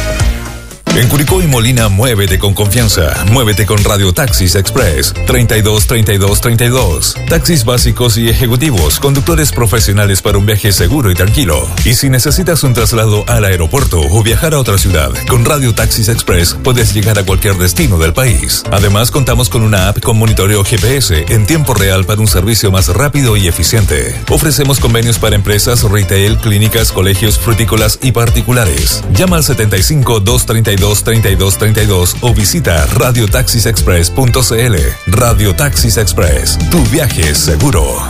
En Curicó y Molina, muévete con confianza. Muévete con Radio Taxis Express 32 32 32. Taxis básicos y ejecutivos, conductores profesionales para un viaje seguro y tranquilo. Y si necesitas un traslado al aeropuerto o viajar a otra ciudad, con Radio Taxis Express puedes llegar a cualquier destino del país. Además, contamos con una app con monitoreo GPS en tiempo real para un servicio más rápido y eficiente. Ofrecemos convenios para empresas, retail, clínicas, colegios, frutícolas y particulares. Llama al 75 232 3232 o visita radiotaxisexpress.cl. Radio Taxis Express, tu viaje es seguro.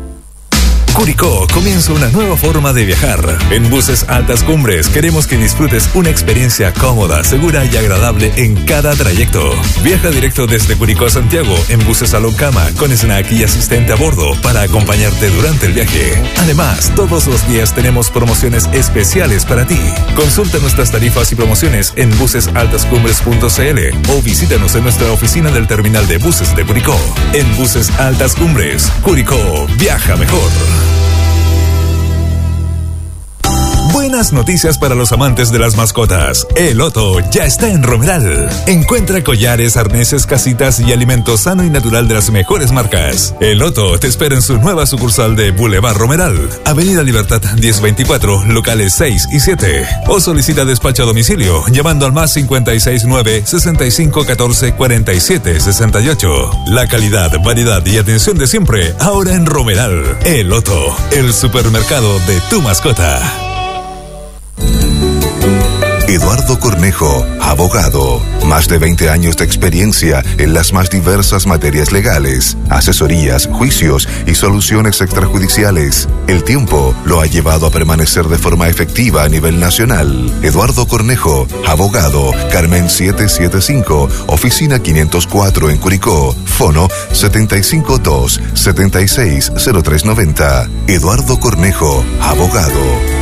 Curicó comienza una nueva forma de viajar. En Buses Altas Cumbres queremos que disfrutes una experiencia cómoda, segura y agradable en cada trayecto. Viaja directo desde Curicó a Santiago en buses Salón Cama con snack y asistente a bordo para acompañarte durante el viaje. Además, todos los días tenemos promociones especiales para ti. Consulta nuestras tarifas y promociones en busesaltascumbres.cl o visítanos en nuestra oficina del terminal de buses de Curicó. En Buses Altas Cumbres, Curicó, viaja mejor. Buenas noticias para los amantes de las mascotas. El Otto ya está en Romeral. Encuentra collares, arneses, casitas y alimento sano y natural de las mejores marcas. El Otto te espera en su nueva sucursal de Boulevard Romeral, Avenida Libertad 1024, locales 6 y 7. O solicita despacho a domicilio llamando al más 569 6514 4768. La calidad, variedad y atención de siempre ahora en Romeral. El Otto, el supermercado de tu mascota. Eduardo Cornejo, abogado. Más de 20 años de experiencia en las más diversas materias legales, asesorías, juicios y soluciones extrajudiciales. El tiempo lo ha llevado a permanecer de forma efectiva a nivel nacional. Eduardo Cornejo, abogado, Carmen 775, oficina 504 en Curicó, fono 752-760390. Eduardo Cornejo, abogado.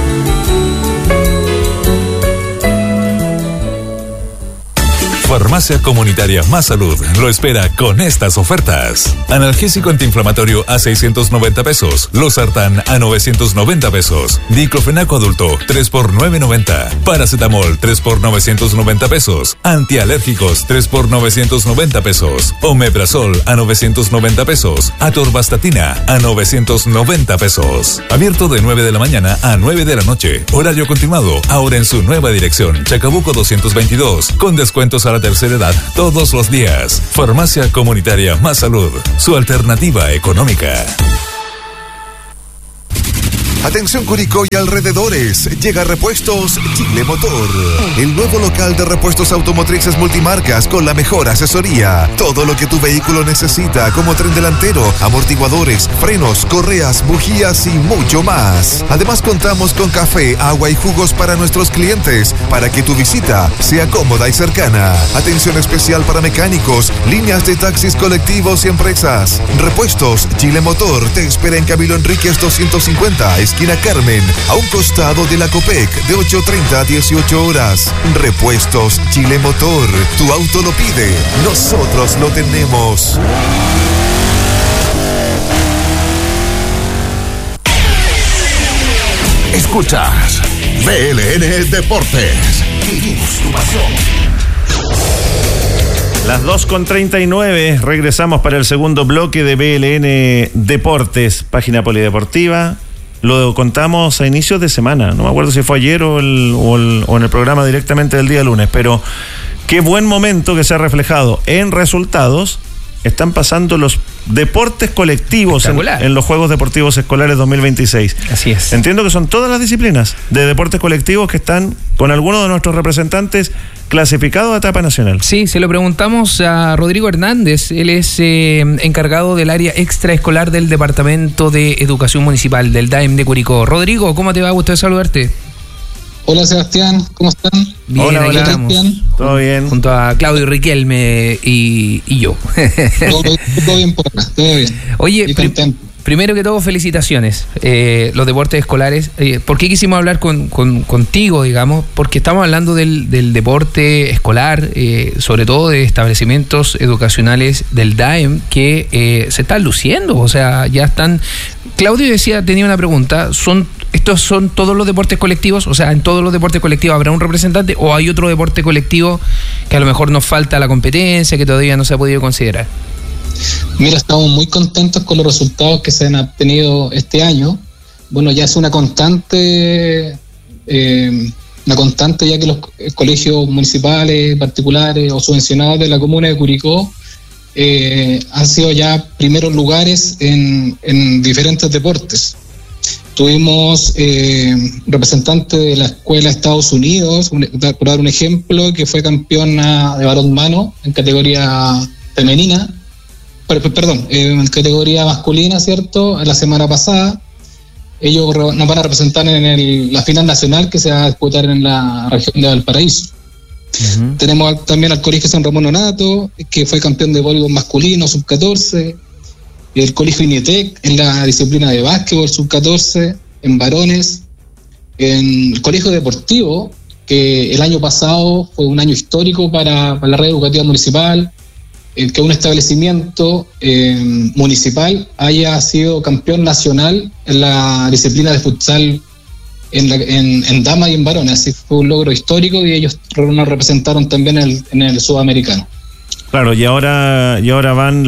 Farmacia Comunitaria Más Salud lo espera con estas ofertas. Analgésico antiinflamatorio a 690 pesos. Losartán a 990 pesos. Diclofenaco adulto 3 por 990. Paracetamol 3 por 990 pesos. Antialérgicos 3 por 990 pesos. Omeprazol a 990 pesos. Atorvastatina a 990 pesos. Abierto de 9 de la mañana a 9 de la noche. Horario continuado, ahora en su nueva dirección. Chacabuco 222. Con descuentos a la tercera edad todos los días. Farmacia Comunitaria Más Salud, su alternativa económica. Atención Curicó y alrededores, llega Repuestos Chile Motor, el nuevo local de repuestos automotrices multimarcas con la mejor asesoría. Todo lo que tu vehículo necesita, como tren delantero, amortiguadores, frenos, correas, bujías y mucho más. Además contamos con café, agua y jugos para nuestros clientes, para que tu visita sea cómoda y cercana. Atención especial para mecánicos, líneas de taxis colectivos y empresas. Repuestos Chile Motor te espera en Camilo Enríquez 250, esquina Carmen, a un costado de la Copec, de 8:30 a 18 horas. Repuestos Chile Motor. Tu auto lo pide, nosotros lo tenemos. Escuchas BLN Deportes. Vivimos tu pasión. Las 2:39, regresamos para el segundo bloque de BLN Deportes, página polideportiva. Lo contamos a inicios de semana, no me acuerdo si fue ayer o en el programa directamente del día lunes, pero qué buen momento que se ha reflejado en resultados. Están pasando los deportes colectivos en los Juegos Deportivos Escolares 2026. Así es. Entiendo que son todas las disciplinas de deportes colectivos que están con algunos de nuestros representantes clasificados a etapa nacional. Sí, se lo preguntamos a Rodrigo Hernández. Él es encargado del área extraescolar del Departamento de Educación Municipal del DAEM de Curicó. Rodrigo, ¿cómo te va? Gusto de saludarte. Hola Sebastián, ¿cómo están? Bien, hola, aquí estamos. Todo bien. Junto a Claudio Riquelme y yo. Todo bien por acá, todo bien. Oye, primero que todo, felicitaciones. Los deportes escolares. ¿Por qué quisimos hablar contigo, digamos? Porque estamos hablando del deporte escolar, sobre todo de establecimientos educacionales del DAEM que se están luciendo. O sea, ya están... Claudio tenía una pregunta. ¿Estos son todos los deportes colectivos? O sea, ¿en todos los deportes colectivos habrá un representante o hay otro deporte colectivo que a lo mejor nos falta la competencia, que todavía no se ha podido considerar? Mira, estamos muy contentos con los resultados que se han obtenido este año. Bueno, ya es una constante ya que los colegios municipales, particulares o subvencionados de la comuna de Curicó han sido ya primeros lugares en diferentes deportes. Tuvimos representantes de la Escuela de Estados Unidos, por dar un ejemplo, que fue campeona de balonmano en categoría femenina, en categoría masculina, ¿cierto? La semana pasada. Ellos nos van a representar en la final nacional que se va a disputar en la región de Valparaíso. Uh-huh. Tenemos también al Colegio San Ramón Nonato, que fue campeón de voleibol masculino, sub-14. El Colegio INETEC en la disciplina de básquetbol sub-14 en varones, en el Colegio Deportivo, que el año pasado fue un año histórico para la red educativa municipal, que un establecimiento municipal haya sido campeón nacional en la disciplina de futsal en damas y en varones. Así fue un logro histórico y ellos nos representaron también en el sudamericano. Claro, y ahora van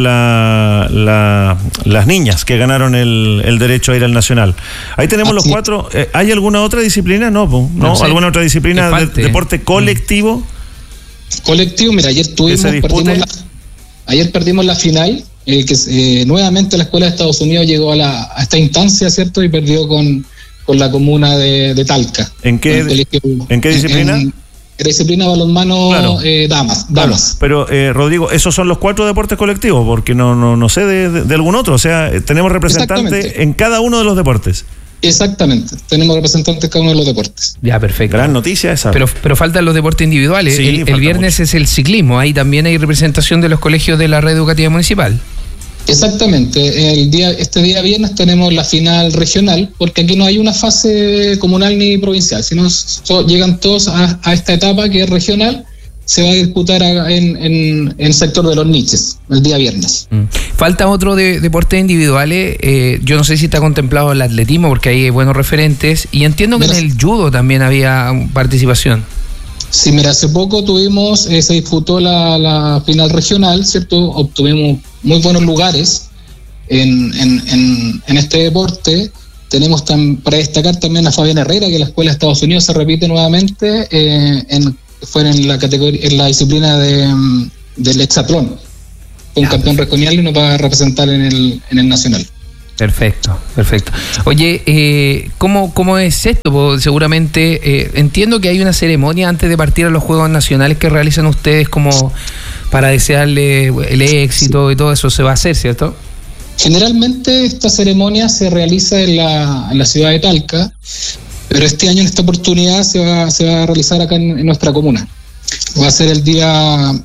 las niñas que ganaron el derecho a ir al nacional. Ahí tenemos los cuatro. ¿Hay alguna otra disciplina? No sé. ¿Alguna otra disciplina de deporte colectivo? Colectivo, mira, ayer perdimos la final, que nuevamente la Escuela de Estados Unidos llegó a esta instancia, ¿cierto? Y perdió con la comuna de Talca. ¿En qué disciplina? la disciplina balonmano, claro, damas. Claro. Pero, Rodrigo, esos son los 4 deportes colectivos, porque no sé de algún otro. O sea, tenemos representantes en cada uno de los deportes. Exactamente, tenemos representantes en cada uno de los deportes. Ya, perfecto. Gran noticia esa. Pero faltan los deportes individuales. Sí, el viernes mucho. Es el ciclismo, ahí también hay representación de los colegios de la red educativa municipal. Exactamente, este día viernes tenemos la final regional, porque aquí no hay una fase comunal ni provincial, sino llegan todos a esta etapa que es regional. Se va a disputar en el sector de los niches el día viernes. Falta otro de deportes individuales. Yo no sé si está contemplado el atletismo, porque ahí hay buenos referentes, y entiendo que en el judo también había participación. Sí, mira, hace poco se disputó la final regional, ¿cierto? Obtuvimos muy buenos lugares en este deporte. Tenemos para destacar también a Fabián Herrera, que la Escuela de Estados Unidos se repite nuevamente fue en la categoría, en la disciplina del hexatlón. Fue un campeón regional y nos va a representar en el nacional. Perfecto. Oye, ¿cómo es esto? Pues seguramente entiendo que hay una ceremonia antes de partir a los Juegos Nacionales que realizan ustedes como para desearle el éxito, sí. Y todo eso se va a hacer, ¿cierto? Generalmente esta ceremonia se realiza en la ciudad de Talca, pero este año, en esta oportunidad, se va a realizar acá en nuestra comuna. Va a ser el día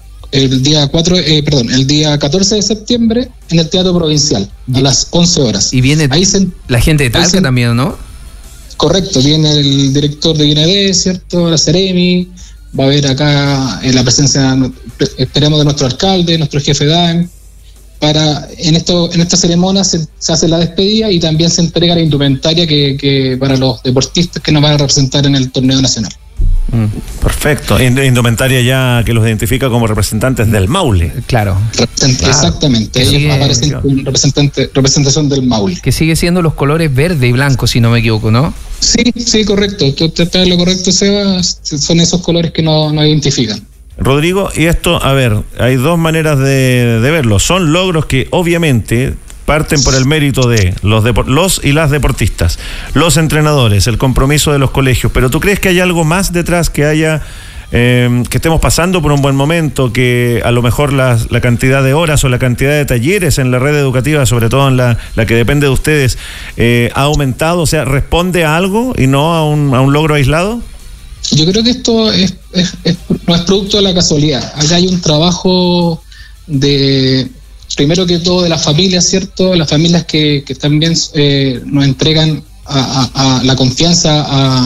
14 de septiembre en el Teatro Provincial, a las 11 horas. Y viene la gente de Talca también, ¿no? Correcto, viene el director de INED, ¿cierto? La Ceremi, va a haber acá la presencia, esperemos, de nuestro alcalde, nuestro jefe de AEM. En esta ceremonia se hace la despedida y también se entrega la indumentaria que para los deportistas que nos van a representar en el torneo nacional. Perfecto, indumentaria ya que los identifica como representantes del Maule. Claro. Exactamente, ellos aparecen con representación del Maule. Que sigue siendo los colores verde y blanco, si no me equivoco, ¿no? Sí, correcto, tú estás en lo correcto, Seba, son esos colores que nos identifican. Rodrigo, y esto, a ver, hay dos maneras de verlo. Son logros que obviamente parten por el mérito de los y las deportistas, los entrenadores, el compromiso de los colegios. Pero ¿tú crees que hay algo más detrás, que haya que estemos pasando por un buen momento, que a lo mejor la cantidad de horas o la cantidad de talleres en la red educativa, sobre todo en la que depende de ustedes, ha aumentado? O sea, ¿responde a algo y no a un logro aislado? Yo creo que esto no es producto de la casualidad. Acá hay un trabajo primero que todo, de las familias, ¿cierto? Las familias que también nos entregan a la confianza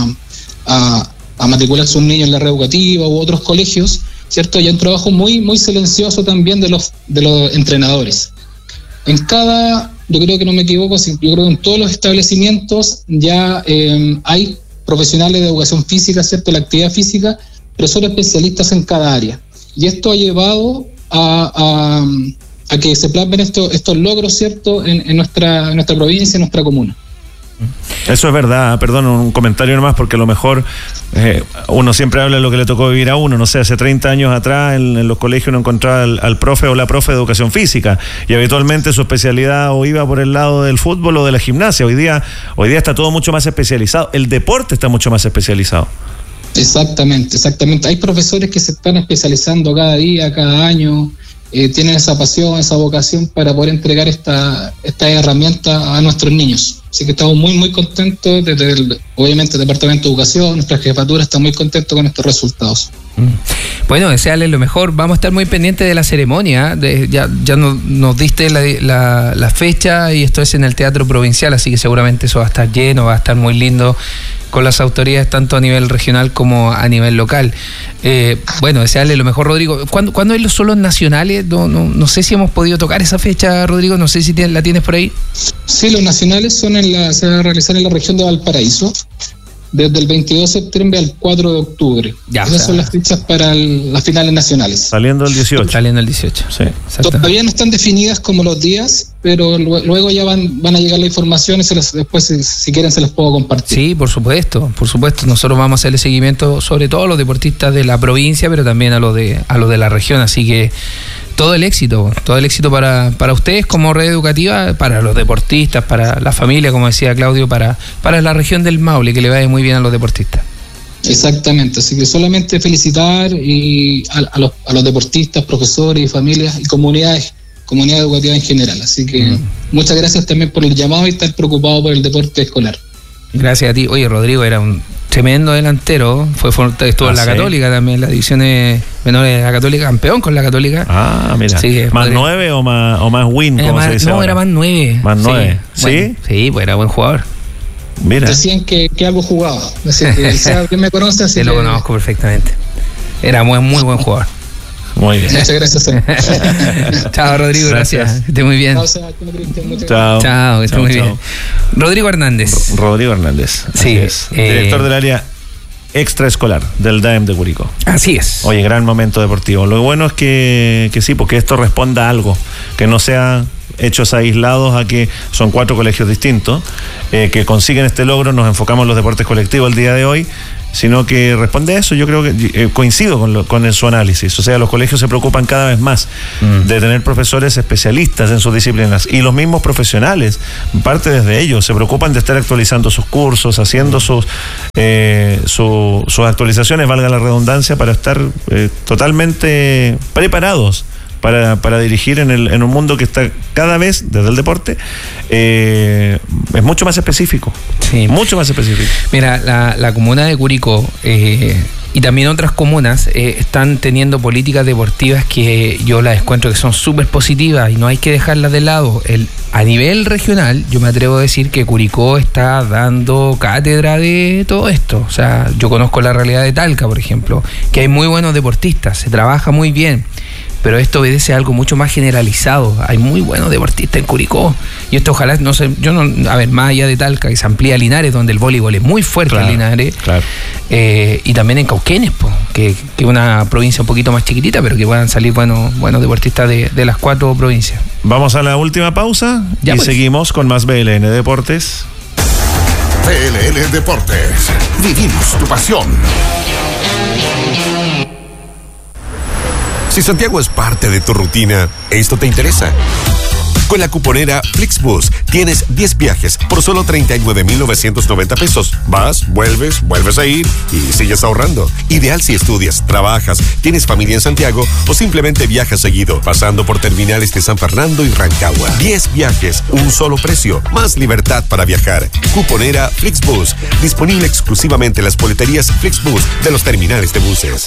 a matricular a sus niños en la red educativa u otros colegios, ¿cierto? Y hay un trabajo muy, muy silencioso también de los entrenadores. Yo creo que no me equivoco, yo creo que en todos los establecimientos ya hay profesionales de educación física, ¿cierto? La actividad física, pero son especialistas en cada área. Y esto ha llevado a que se plasmen estos logros, ¿cierto? En nuestra provincia, en nuestra comuna. Eso es verdad, perdón, un comentario nomás, porque a lo mejor uno siempre habla de lo que le tocó vivir a uno, no sé, hace 30 años atrás en los colegios uno encontraba al profe o la profe de educación física, y habitualmente su especialidad o iba por el lado del fútbol o de la gimnasia. Hoy día está todo mucho más especializado, el deporte está mucho más especializado. Exactamente, hay profesores que se están especializando cada día, cada año, tienen esa pasión, esa vocación para poder entregar esta herramienta a nuestros niños. Así que estamos muy, muy contentos, obviamente el Departamento de Educación, nuestra jefatura está muy contento con estos resultados. Bueno, desearles lo mejor. Vamos a estar muy pendientes de la ceremonia. Ya nos diste la fecha, y esto es en el Teatro Provincial, así que seguramente eso va a estar lleno, va a estar muy lindo, con las autoridades tanto a nivel regional como a nivel local. Bueno, desearle lo mejor, Rodrigo. ¿Cuándo son los nacionales? No sé si hemos podido tocar esa fecha, Rodrigo, no sé si la tienes por ahí. Sí, los nacionales se van a realizar en la región de Valparaíso, desde el 22 de septiembre al 4 de octubre. Esas son las fechas para las finales nacionales. Saliendo el 18. Sí. Todavía no están definidas como los días, pero luego ya van a llegar la información y después, si quieren, se las puedo compartir. Sí, por supuesto. Nosotros vamos a hacerle seguimiento, sobre todo a los deportistas de la provincia, pero también a los de la región. Así que todo el éxito para ustedes como red educativa, para los deportistas, para la familia, como decía Claudio, para la región del Maule, que le vaya muy bien a los deportistas. Exactamente, así que solamente felicitar y a los deportistas, profesores y familias y comunidad educativa en general. Así que muchas gracias también por el llamado y estar preocupado por el deporte escolar. Gracias a ti. Oye, Rodrigo era un tremendo delantero, estuvo en la Católica también, en las divisiones menores de la Católica, campeón con la Católica. Ah, mira. Sí, ¿más 9 o más win? Como se dice ahora. Era más 9. Más 9. ¿Sí? Bueno, sí, pues era buen jugador. Mira. Decían que algo jugaba. Así que si alguien me conoce, así lo conozco perfectamente. Era muy buen jugador. Muy bien. Muchas gracias. Chao, Rodrigo, gracias. Que esté muy bien. Chao, que esté muy bien. Rodrigo Hernández. Sí. Director del área extraescolar del DAEM de Curicó. Así es. Oye, gran momento deportivo. Lo bueno es que sí, porque esto responda a algo, que no sea hechos aislados a que son 4 colegios distintos que consiguen este logro. Nos enfocamos en los deportes colectivos el día de hoy, sino que responde a eso. Yo creo que coincido con su análisis. O sea, los colegios se preocupan cada vez más de tener profesores especialistas en sus disciplinas, y los mismos profesionales, parte desde ellos, se preocupan de estar actualizando sus cursos, haciendo sus actualizaciones, valga la redundancia, para estar totalmente preparados para dirigir en un mundo que está cada vez, desde el deporte, es mucho más específico. Sí. Mucho más específico. Mira, la comuna de Curicó y también otras comunas están teniendo políticas deportivas que yo las encuentro que son súper positivas y no hay que dejarlas de lado. A nivel regional, yo me atrevo a decir que Curicó está dando cátedra de todo esto. O sea, yo conozco la realidad de Talca, por ejemplo, que hay muy buenos deportistas, se trabaja muy bien. Pero esto obedece a algo mucho más generalizado. Hay muy buenos deportistas en Curicó. Y esto ojalá, no sé, más allá de Talca, que se amplía a Linares, donde el voleibol es muy fuerte, en Linares. Claro. Y también en Cauquenes, que es una provincia un poquito más chiquitita, pero que puedan salir buenos deportistas de las 4 provincias. Vamos a la última pausa y seguimos con más BLN Deportes. BLN Deportes. Vivimos tu pasión. Si Santiago es parte de tu rutina, esto te interesa. Con la cuponera Flixbus tienes 10 viajes por solo 39,990 pesos. Vas, vuelves a ir y sigues ahorrando. Ideal si estudias, trabajas, tienes familia en Santiago o simplemente viajas seguido, pasando por terminales de San Fernando y Rancagua. 10 viajes, un solo precio, más libertad para viajar. Cuponera Flixbus, disponible exclusivamente en las boleterías Flixbus de los terminales de buses.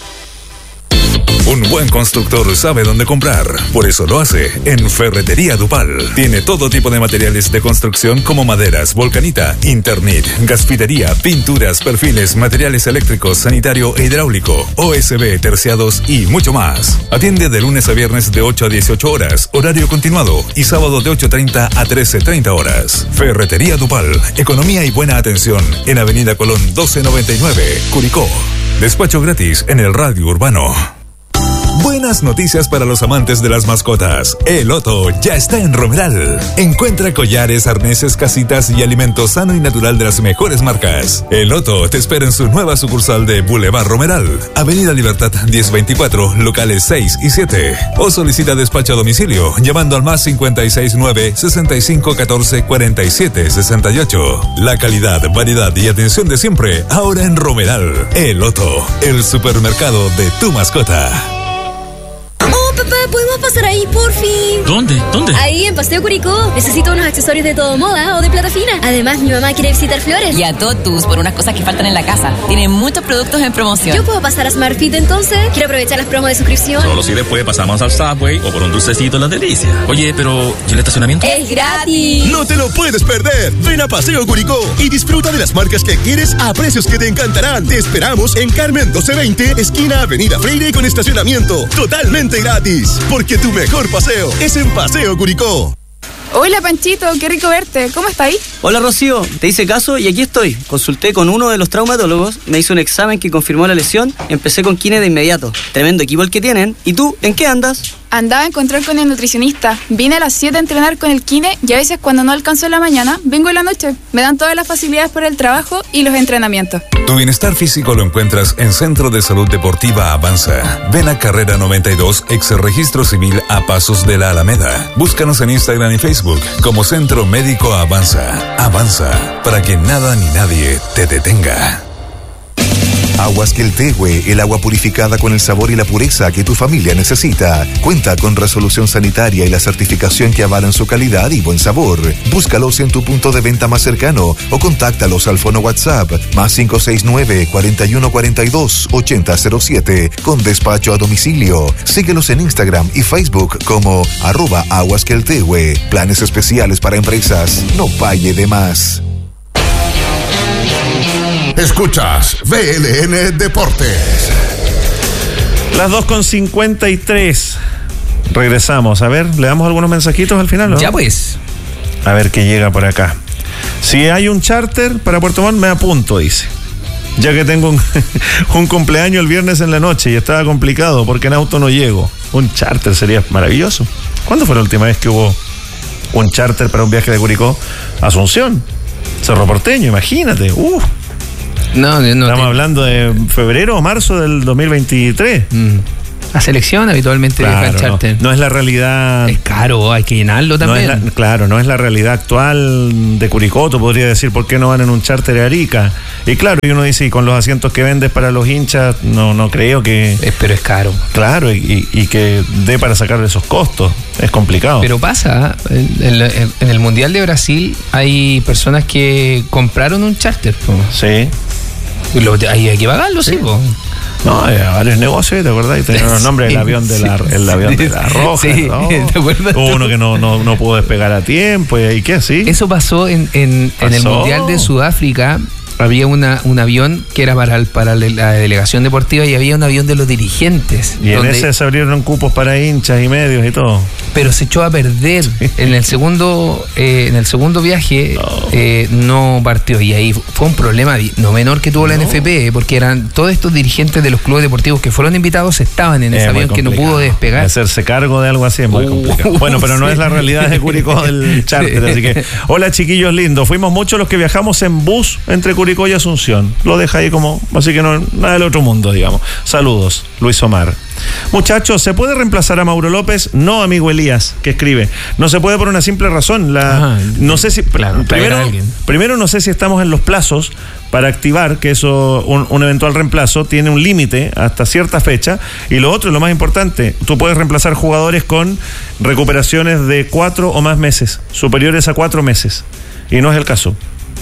Un buen constructor sabe dónde comprar, por eso lo hace en Ferretería Dupal. Tiene todo tipo de materiales de construcción como maderas, volcanita, Internet, gasfitería, pinturas, perfiles, materiales eléctricos, sanitario e hidráulico, OSB, terciados y mucho más. Atiende de lunes a viernes de 8 a 18 horas, horario continuado, y sábado de 8:30 a 13:30 horas. Ferretería Dupal, economía y buena atención en Avenida Colón 1299, Curicó. Despacho gratis en el radio urbano. Buenas noticias para los amantes de las mascotas. El Otto ya está en Romeral. Encuentra collares, arneses, casitas y alimento sano y natural de las mejores marcas. El Otto te espera en su nueva sucursal de Boulevard Romeral, Avenida Libertad 1024, locales 6 y 7. O solicita despacho a domicilio llamando al más 569 65 14 47 68. La calidad, variedad y atención de siempre ahora en Romeral. El Otto, el supermercado de tu mascota. Papá, ¿podemos pasar ahí, por fin? ¿Dónde? Ahí, en Paseo Curicó. Necesito unos accesorios de todo moda o de plata fina. Además, mi mamá quiere visitar Flores. Y a Totus por unas cosas que faltan en la casa. Tiene muchos productos en promoción. ¿Yo puedo pasar a SmartFit entonces? Quiero aprovechar las promos de suscripción. Solo si después pasamos al Subway o por un dulcecito en las delicias. Oye, pero ¿y el estacionamiento? ¡Es gratis! No te lo puedes perder. Ven a Paseo Curicó y disfruta de las marcas que quieres a precios que te encantarán. Te esperamos en Carmen 1220, esquina Avenida Freire, con estacionamiento totalmente gratis. Porque tu mejor paseo es en Paseo Curicó. Hola Panchito, qué rico verte. ¿Cómo está ahí? Hola Rocío, te hice caso y aquí estoy. Consulté con uno de los traumatólogos, me hizo un examen que confirmó la lesión, empecé con kine de inmediato. Tremendo equipo el que tienen. ¿Y tú, en qué andas? Andaba a encontrar con el nutricionista. Vine a las 7 a entrenar con el kine y a veces cuando no alcanzo en la mañana, vengo en la noche. Me dan todas las facilidades por el trabajo y los entrenamientos. Tu bienestar físico lo encuentras en Centro de Salud Deportiva Avanza. Ven a Carrera 92, ex Registro Civil a Pasos de la Alameda. Búscanos en Instagram y Facebook como Centro Médico Avanza. Avanza, para que nada ni nadie te detenga. Aguas Queltehue, el agua purificada con el sabor y la pureza que tu familia necesita. Cuenta con resolución sanitaria y la certificación que avalan su calidad y buen sabor. Búscalos en tu punto de venta más cercano o contáctalos al fono WhatsApp más 569-4142-8007 con despacho a domicilio. Síguelos en Instagram y Facebook como @aguasqueltehue. Planes especiales para empresas. No pague de más. Escuchas VLN Deportes. Las 2:53. Regresamos. A ver, ¿le damos algunos mensajitos al final, no? Ya pues. A ver qué llega por acá. Si hay un charter para Puerto Montt, me apunto, dice. Ya que tengo un cumpleaños el viernes en la noche y estaba complicado porque en auto no llego. Un charter sería maravilloso. ¿Cuándo fue la última vez que hubo un charter para un viaje de Curicó a Asunción? Cerro Porteño, imagínate. No estamos hablando de febrero o marzo del 2023. La selección habitualmente viaja en charter. No es la realidad. Es caro, hay que llenarlo también. No es la realidad actual de Curicó. Tú podrías decir, ¿por qué no van en un charter de Arica? Y claro, y uno dice, y con los asientos que vendes para los hinchas, no creo que... Pero es caro. Claro, y que dé para sacar esos costos. Es complicado. Pero pasa, en el Mundial de Brasil hay personas que compraron un charter. Sí. Ahí hay que pagarlo, sí. No, varios negocios, ¿te acuerdas? Tenían los nombres, el avión de la Roja, sí, ¿no? ¿te acuerdas? Hubo uno que no pudo despegar a tiempo, ¿y qué así? Eso pasó en el Mundial de Sudáfrica. Había un avión que era para la delegación deportiva y había un avión de los dirigentes. Y en ese se abrieron cupos para hinchas y medios y todo. Pero se echó a perder. En el segundo viaje no partió. Y ahí fue un problema no menor que tuvo la NFP, porque eran todos estos dirigentes de los clubes deportivos que fueron invitados estaban en ese avión que no pudo despegar. Hacerse cargo de algo así es muy complicado. Bueno, pero no es la realidad de Curicó del charter. Así que, hola chiquillos lindos. Fuimos muchos los que viajamos en bus entre Curicó y Asunción. Lo deja ahí como, así que no, nada del otro mundo, digamos. Saludos, Luis Omar. Muchachos, ¿se puede reemplazar a Mauro López? No, amigo Elías, que escribe. No se puede por una simple razón. No sé si... Claro, primero no sé si estamos en los plazos para activar que eso, un eventual reemplazo tiene un límite hasta cierta fecha. Y lo otro, lo más importante, tú puedes reemplazar jugadores con recuperaciones de 4 o más meses, superiores a 4 meses. Y no es el caso.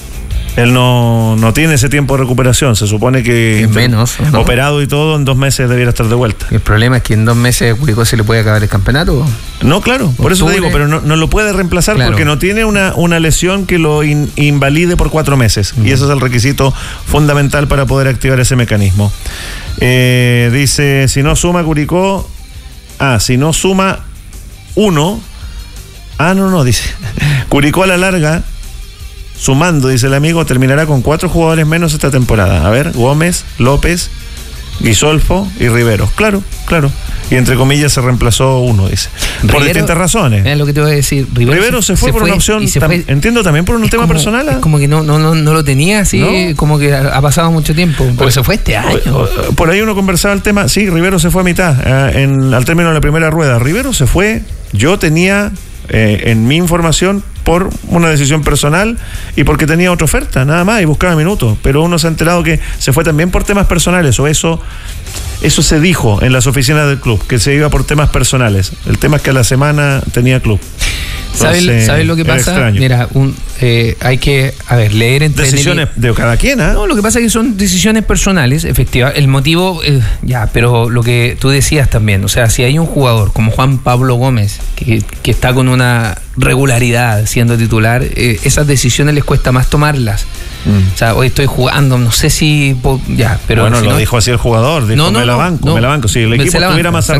Él no tiene ese tiempo de recuperación. Se supone que es menos, ¿no? Operado y todo, en 2 meses debiera estar de vuelta. El problema es que en 2 meses Curicó se le puede acabar el campeonato. No, claro, por eso te digo, pero no lo puede reemplazar, claro, porque no tiene una lesión que lo invalide por 4 meses. Y ese es el requisito fundamental para poder activar ese mecanismo. Dice, si no suma Curicó... si no suma 1... dice. Curicó a la larga... Sumando, dice el amigo, terminará con 4 jugadores menos esta temporada. A ver, Gómez, López, Guisolfo y Riveros. Claro. Y entre comillas se reemplazó uno, dice. Por distintas razones. Es lo que te voy a decir. Rivero se fue por una opción, entiendo también por un tema personal. Es como que no lo tenía así, ¿no? Como que ha pasado mucho tiempo. Porque se fue este año. Por ahí uno conversaba el tema. Sí, Rivero se fue a mitad, al término de la primera rueda. Rivero se fue, yo tenía... en mi información por una decisión personal y porque tenía otra oferta, nada más, y buscaba minutos, pero uno se ha enterado que se fue también por temas personales, o eso se dijo en las oficinas del club, que se iba por temas personales. El tema es que a la semana tenía club. ¿Sabes lo que pasa? Extraño. Mira, hay que, leer entre decisiones de cada quien, ¿eh? No, lo que pasa es que son decisiones personales, efectivamente. El motivo, pero lo que tú decías también, o sea, si hay un jugador como Juan Pablo Gómez, que está con una regularidad siendo titular, esas decisiones les cuesta más tomarlas. O sea, hoy estoy jugando, no sé si... pero bueno, si lo dijo así el jugador, dijo, me la banco. Si el equipo estuviera más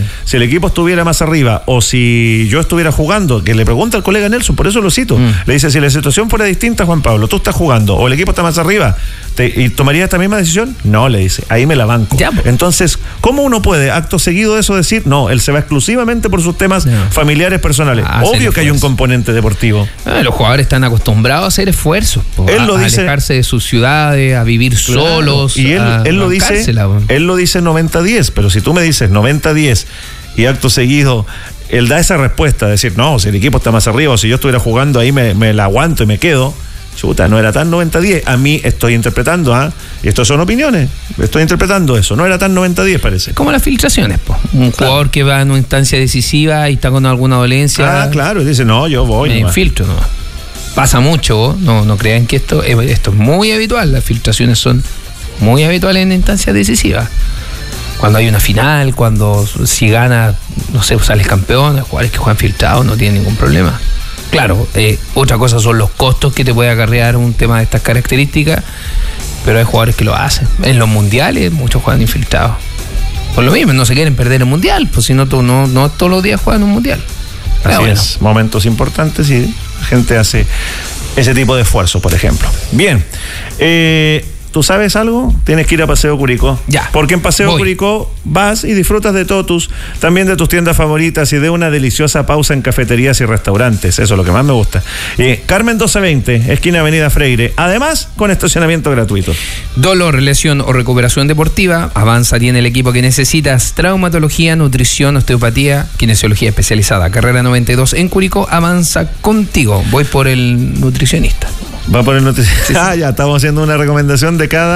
arriba, o si yo estuviera jugando, que le pregunta al colega Nelson, por eso lo cito, le dice, si la situación fuera distinta, Juan Pablo, tú estás jugando, o el equipo está más arriba, ¿y tomarías esta misma decisión? No, le dice, ahí me la banco. Entonces, ¿cómo uno puede, acto seguido de eso, decir, no, él se va exclusivamente por sus temas familiares, personales? Obvio que hay un componente deportivo. Los jugadores están acostumbrados a hacer esfuerzos, a alejarse de sus ciudades, a vivir solos. Y él lo dice 90-10, pero si tú me dices 90-10 y acto seguido él da esa respuesta, decir, no, si el equipo está más arriba, o si yo estuviera jugando ahí me la aguanto y me quedo. chuta, no era tan 90-10. A mí estoy interpretando, y estos son opiniones, estoy interpretando eso, no era tan 90-10 parece. Como las filtraciones, po. Un jugador que va en una instancia decisiva y está con alguna dolencia. Claro, y dice, no, yo voy. Me infiltro, ¿no? Pasa mucho, no crean que esto es muy habitual, las filtraciones son muy habituales en instancias decisivas. Cuando hay una final, si gana, no sé, sales campeón, los jugadores que juegan filtrados no tienen ningún problema. Claro, otra cosa son los costos que te puede acarrear un tema de estas características, pero hay jugadores que lo hacen. En los mundiales muchos juegan infiltrados. Por lo mismo, no se quieren perder el mundial, pues si no todos los días juegan un mundial. Así es, momentos importantes y la gente hace ese tipo de esfuerzo, por ejemplo. Bien, ¿tú sabes algo? Tienes que ir a Paseo Curicó. Ya. Porque en Paseo Curicó vas y disfrutas de Totus, también de tus tiendas favoritas y de una deliciosa pausa en cafeterías y restaurantes. Eso es lo que más me gusta. Carmen 1220, esquina Avenida Freire. Además, con estacionamiento gratuito. Dolor, lesión o recuperación deportiva. Avanza tiene el equipo que necesitas. Traumatología, nutrición, osteopatía, kinesiología especializada. Carrera 92 en Curicó. Avanza contigo. Voy por el nutricionista. Va por el nutricionista. Ya estamos haciendo una recomendación de cada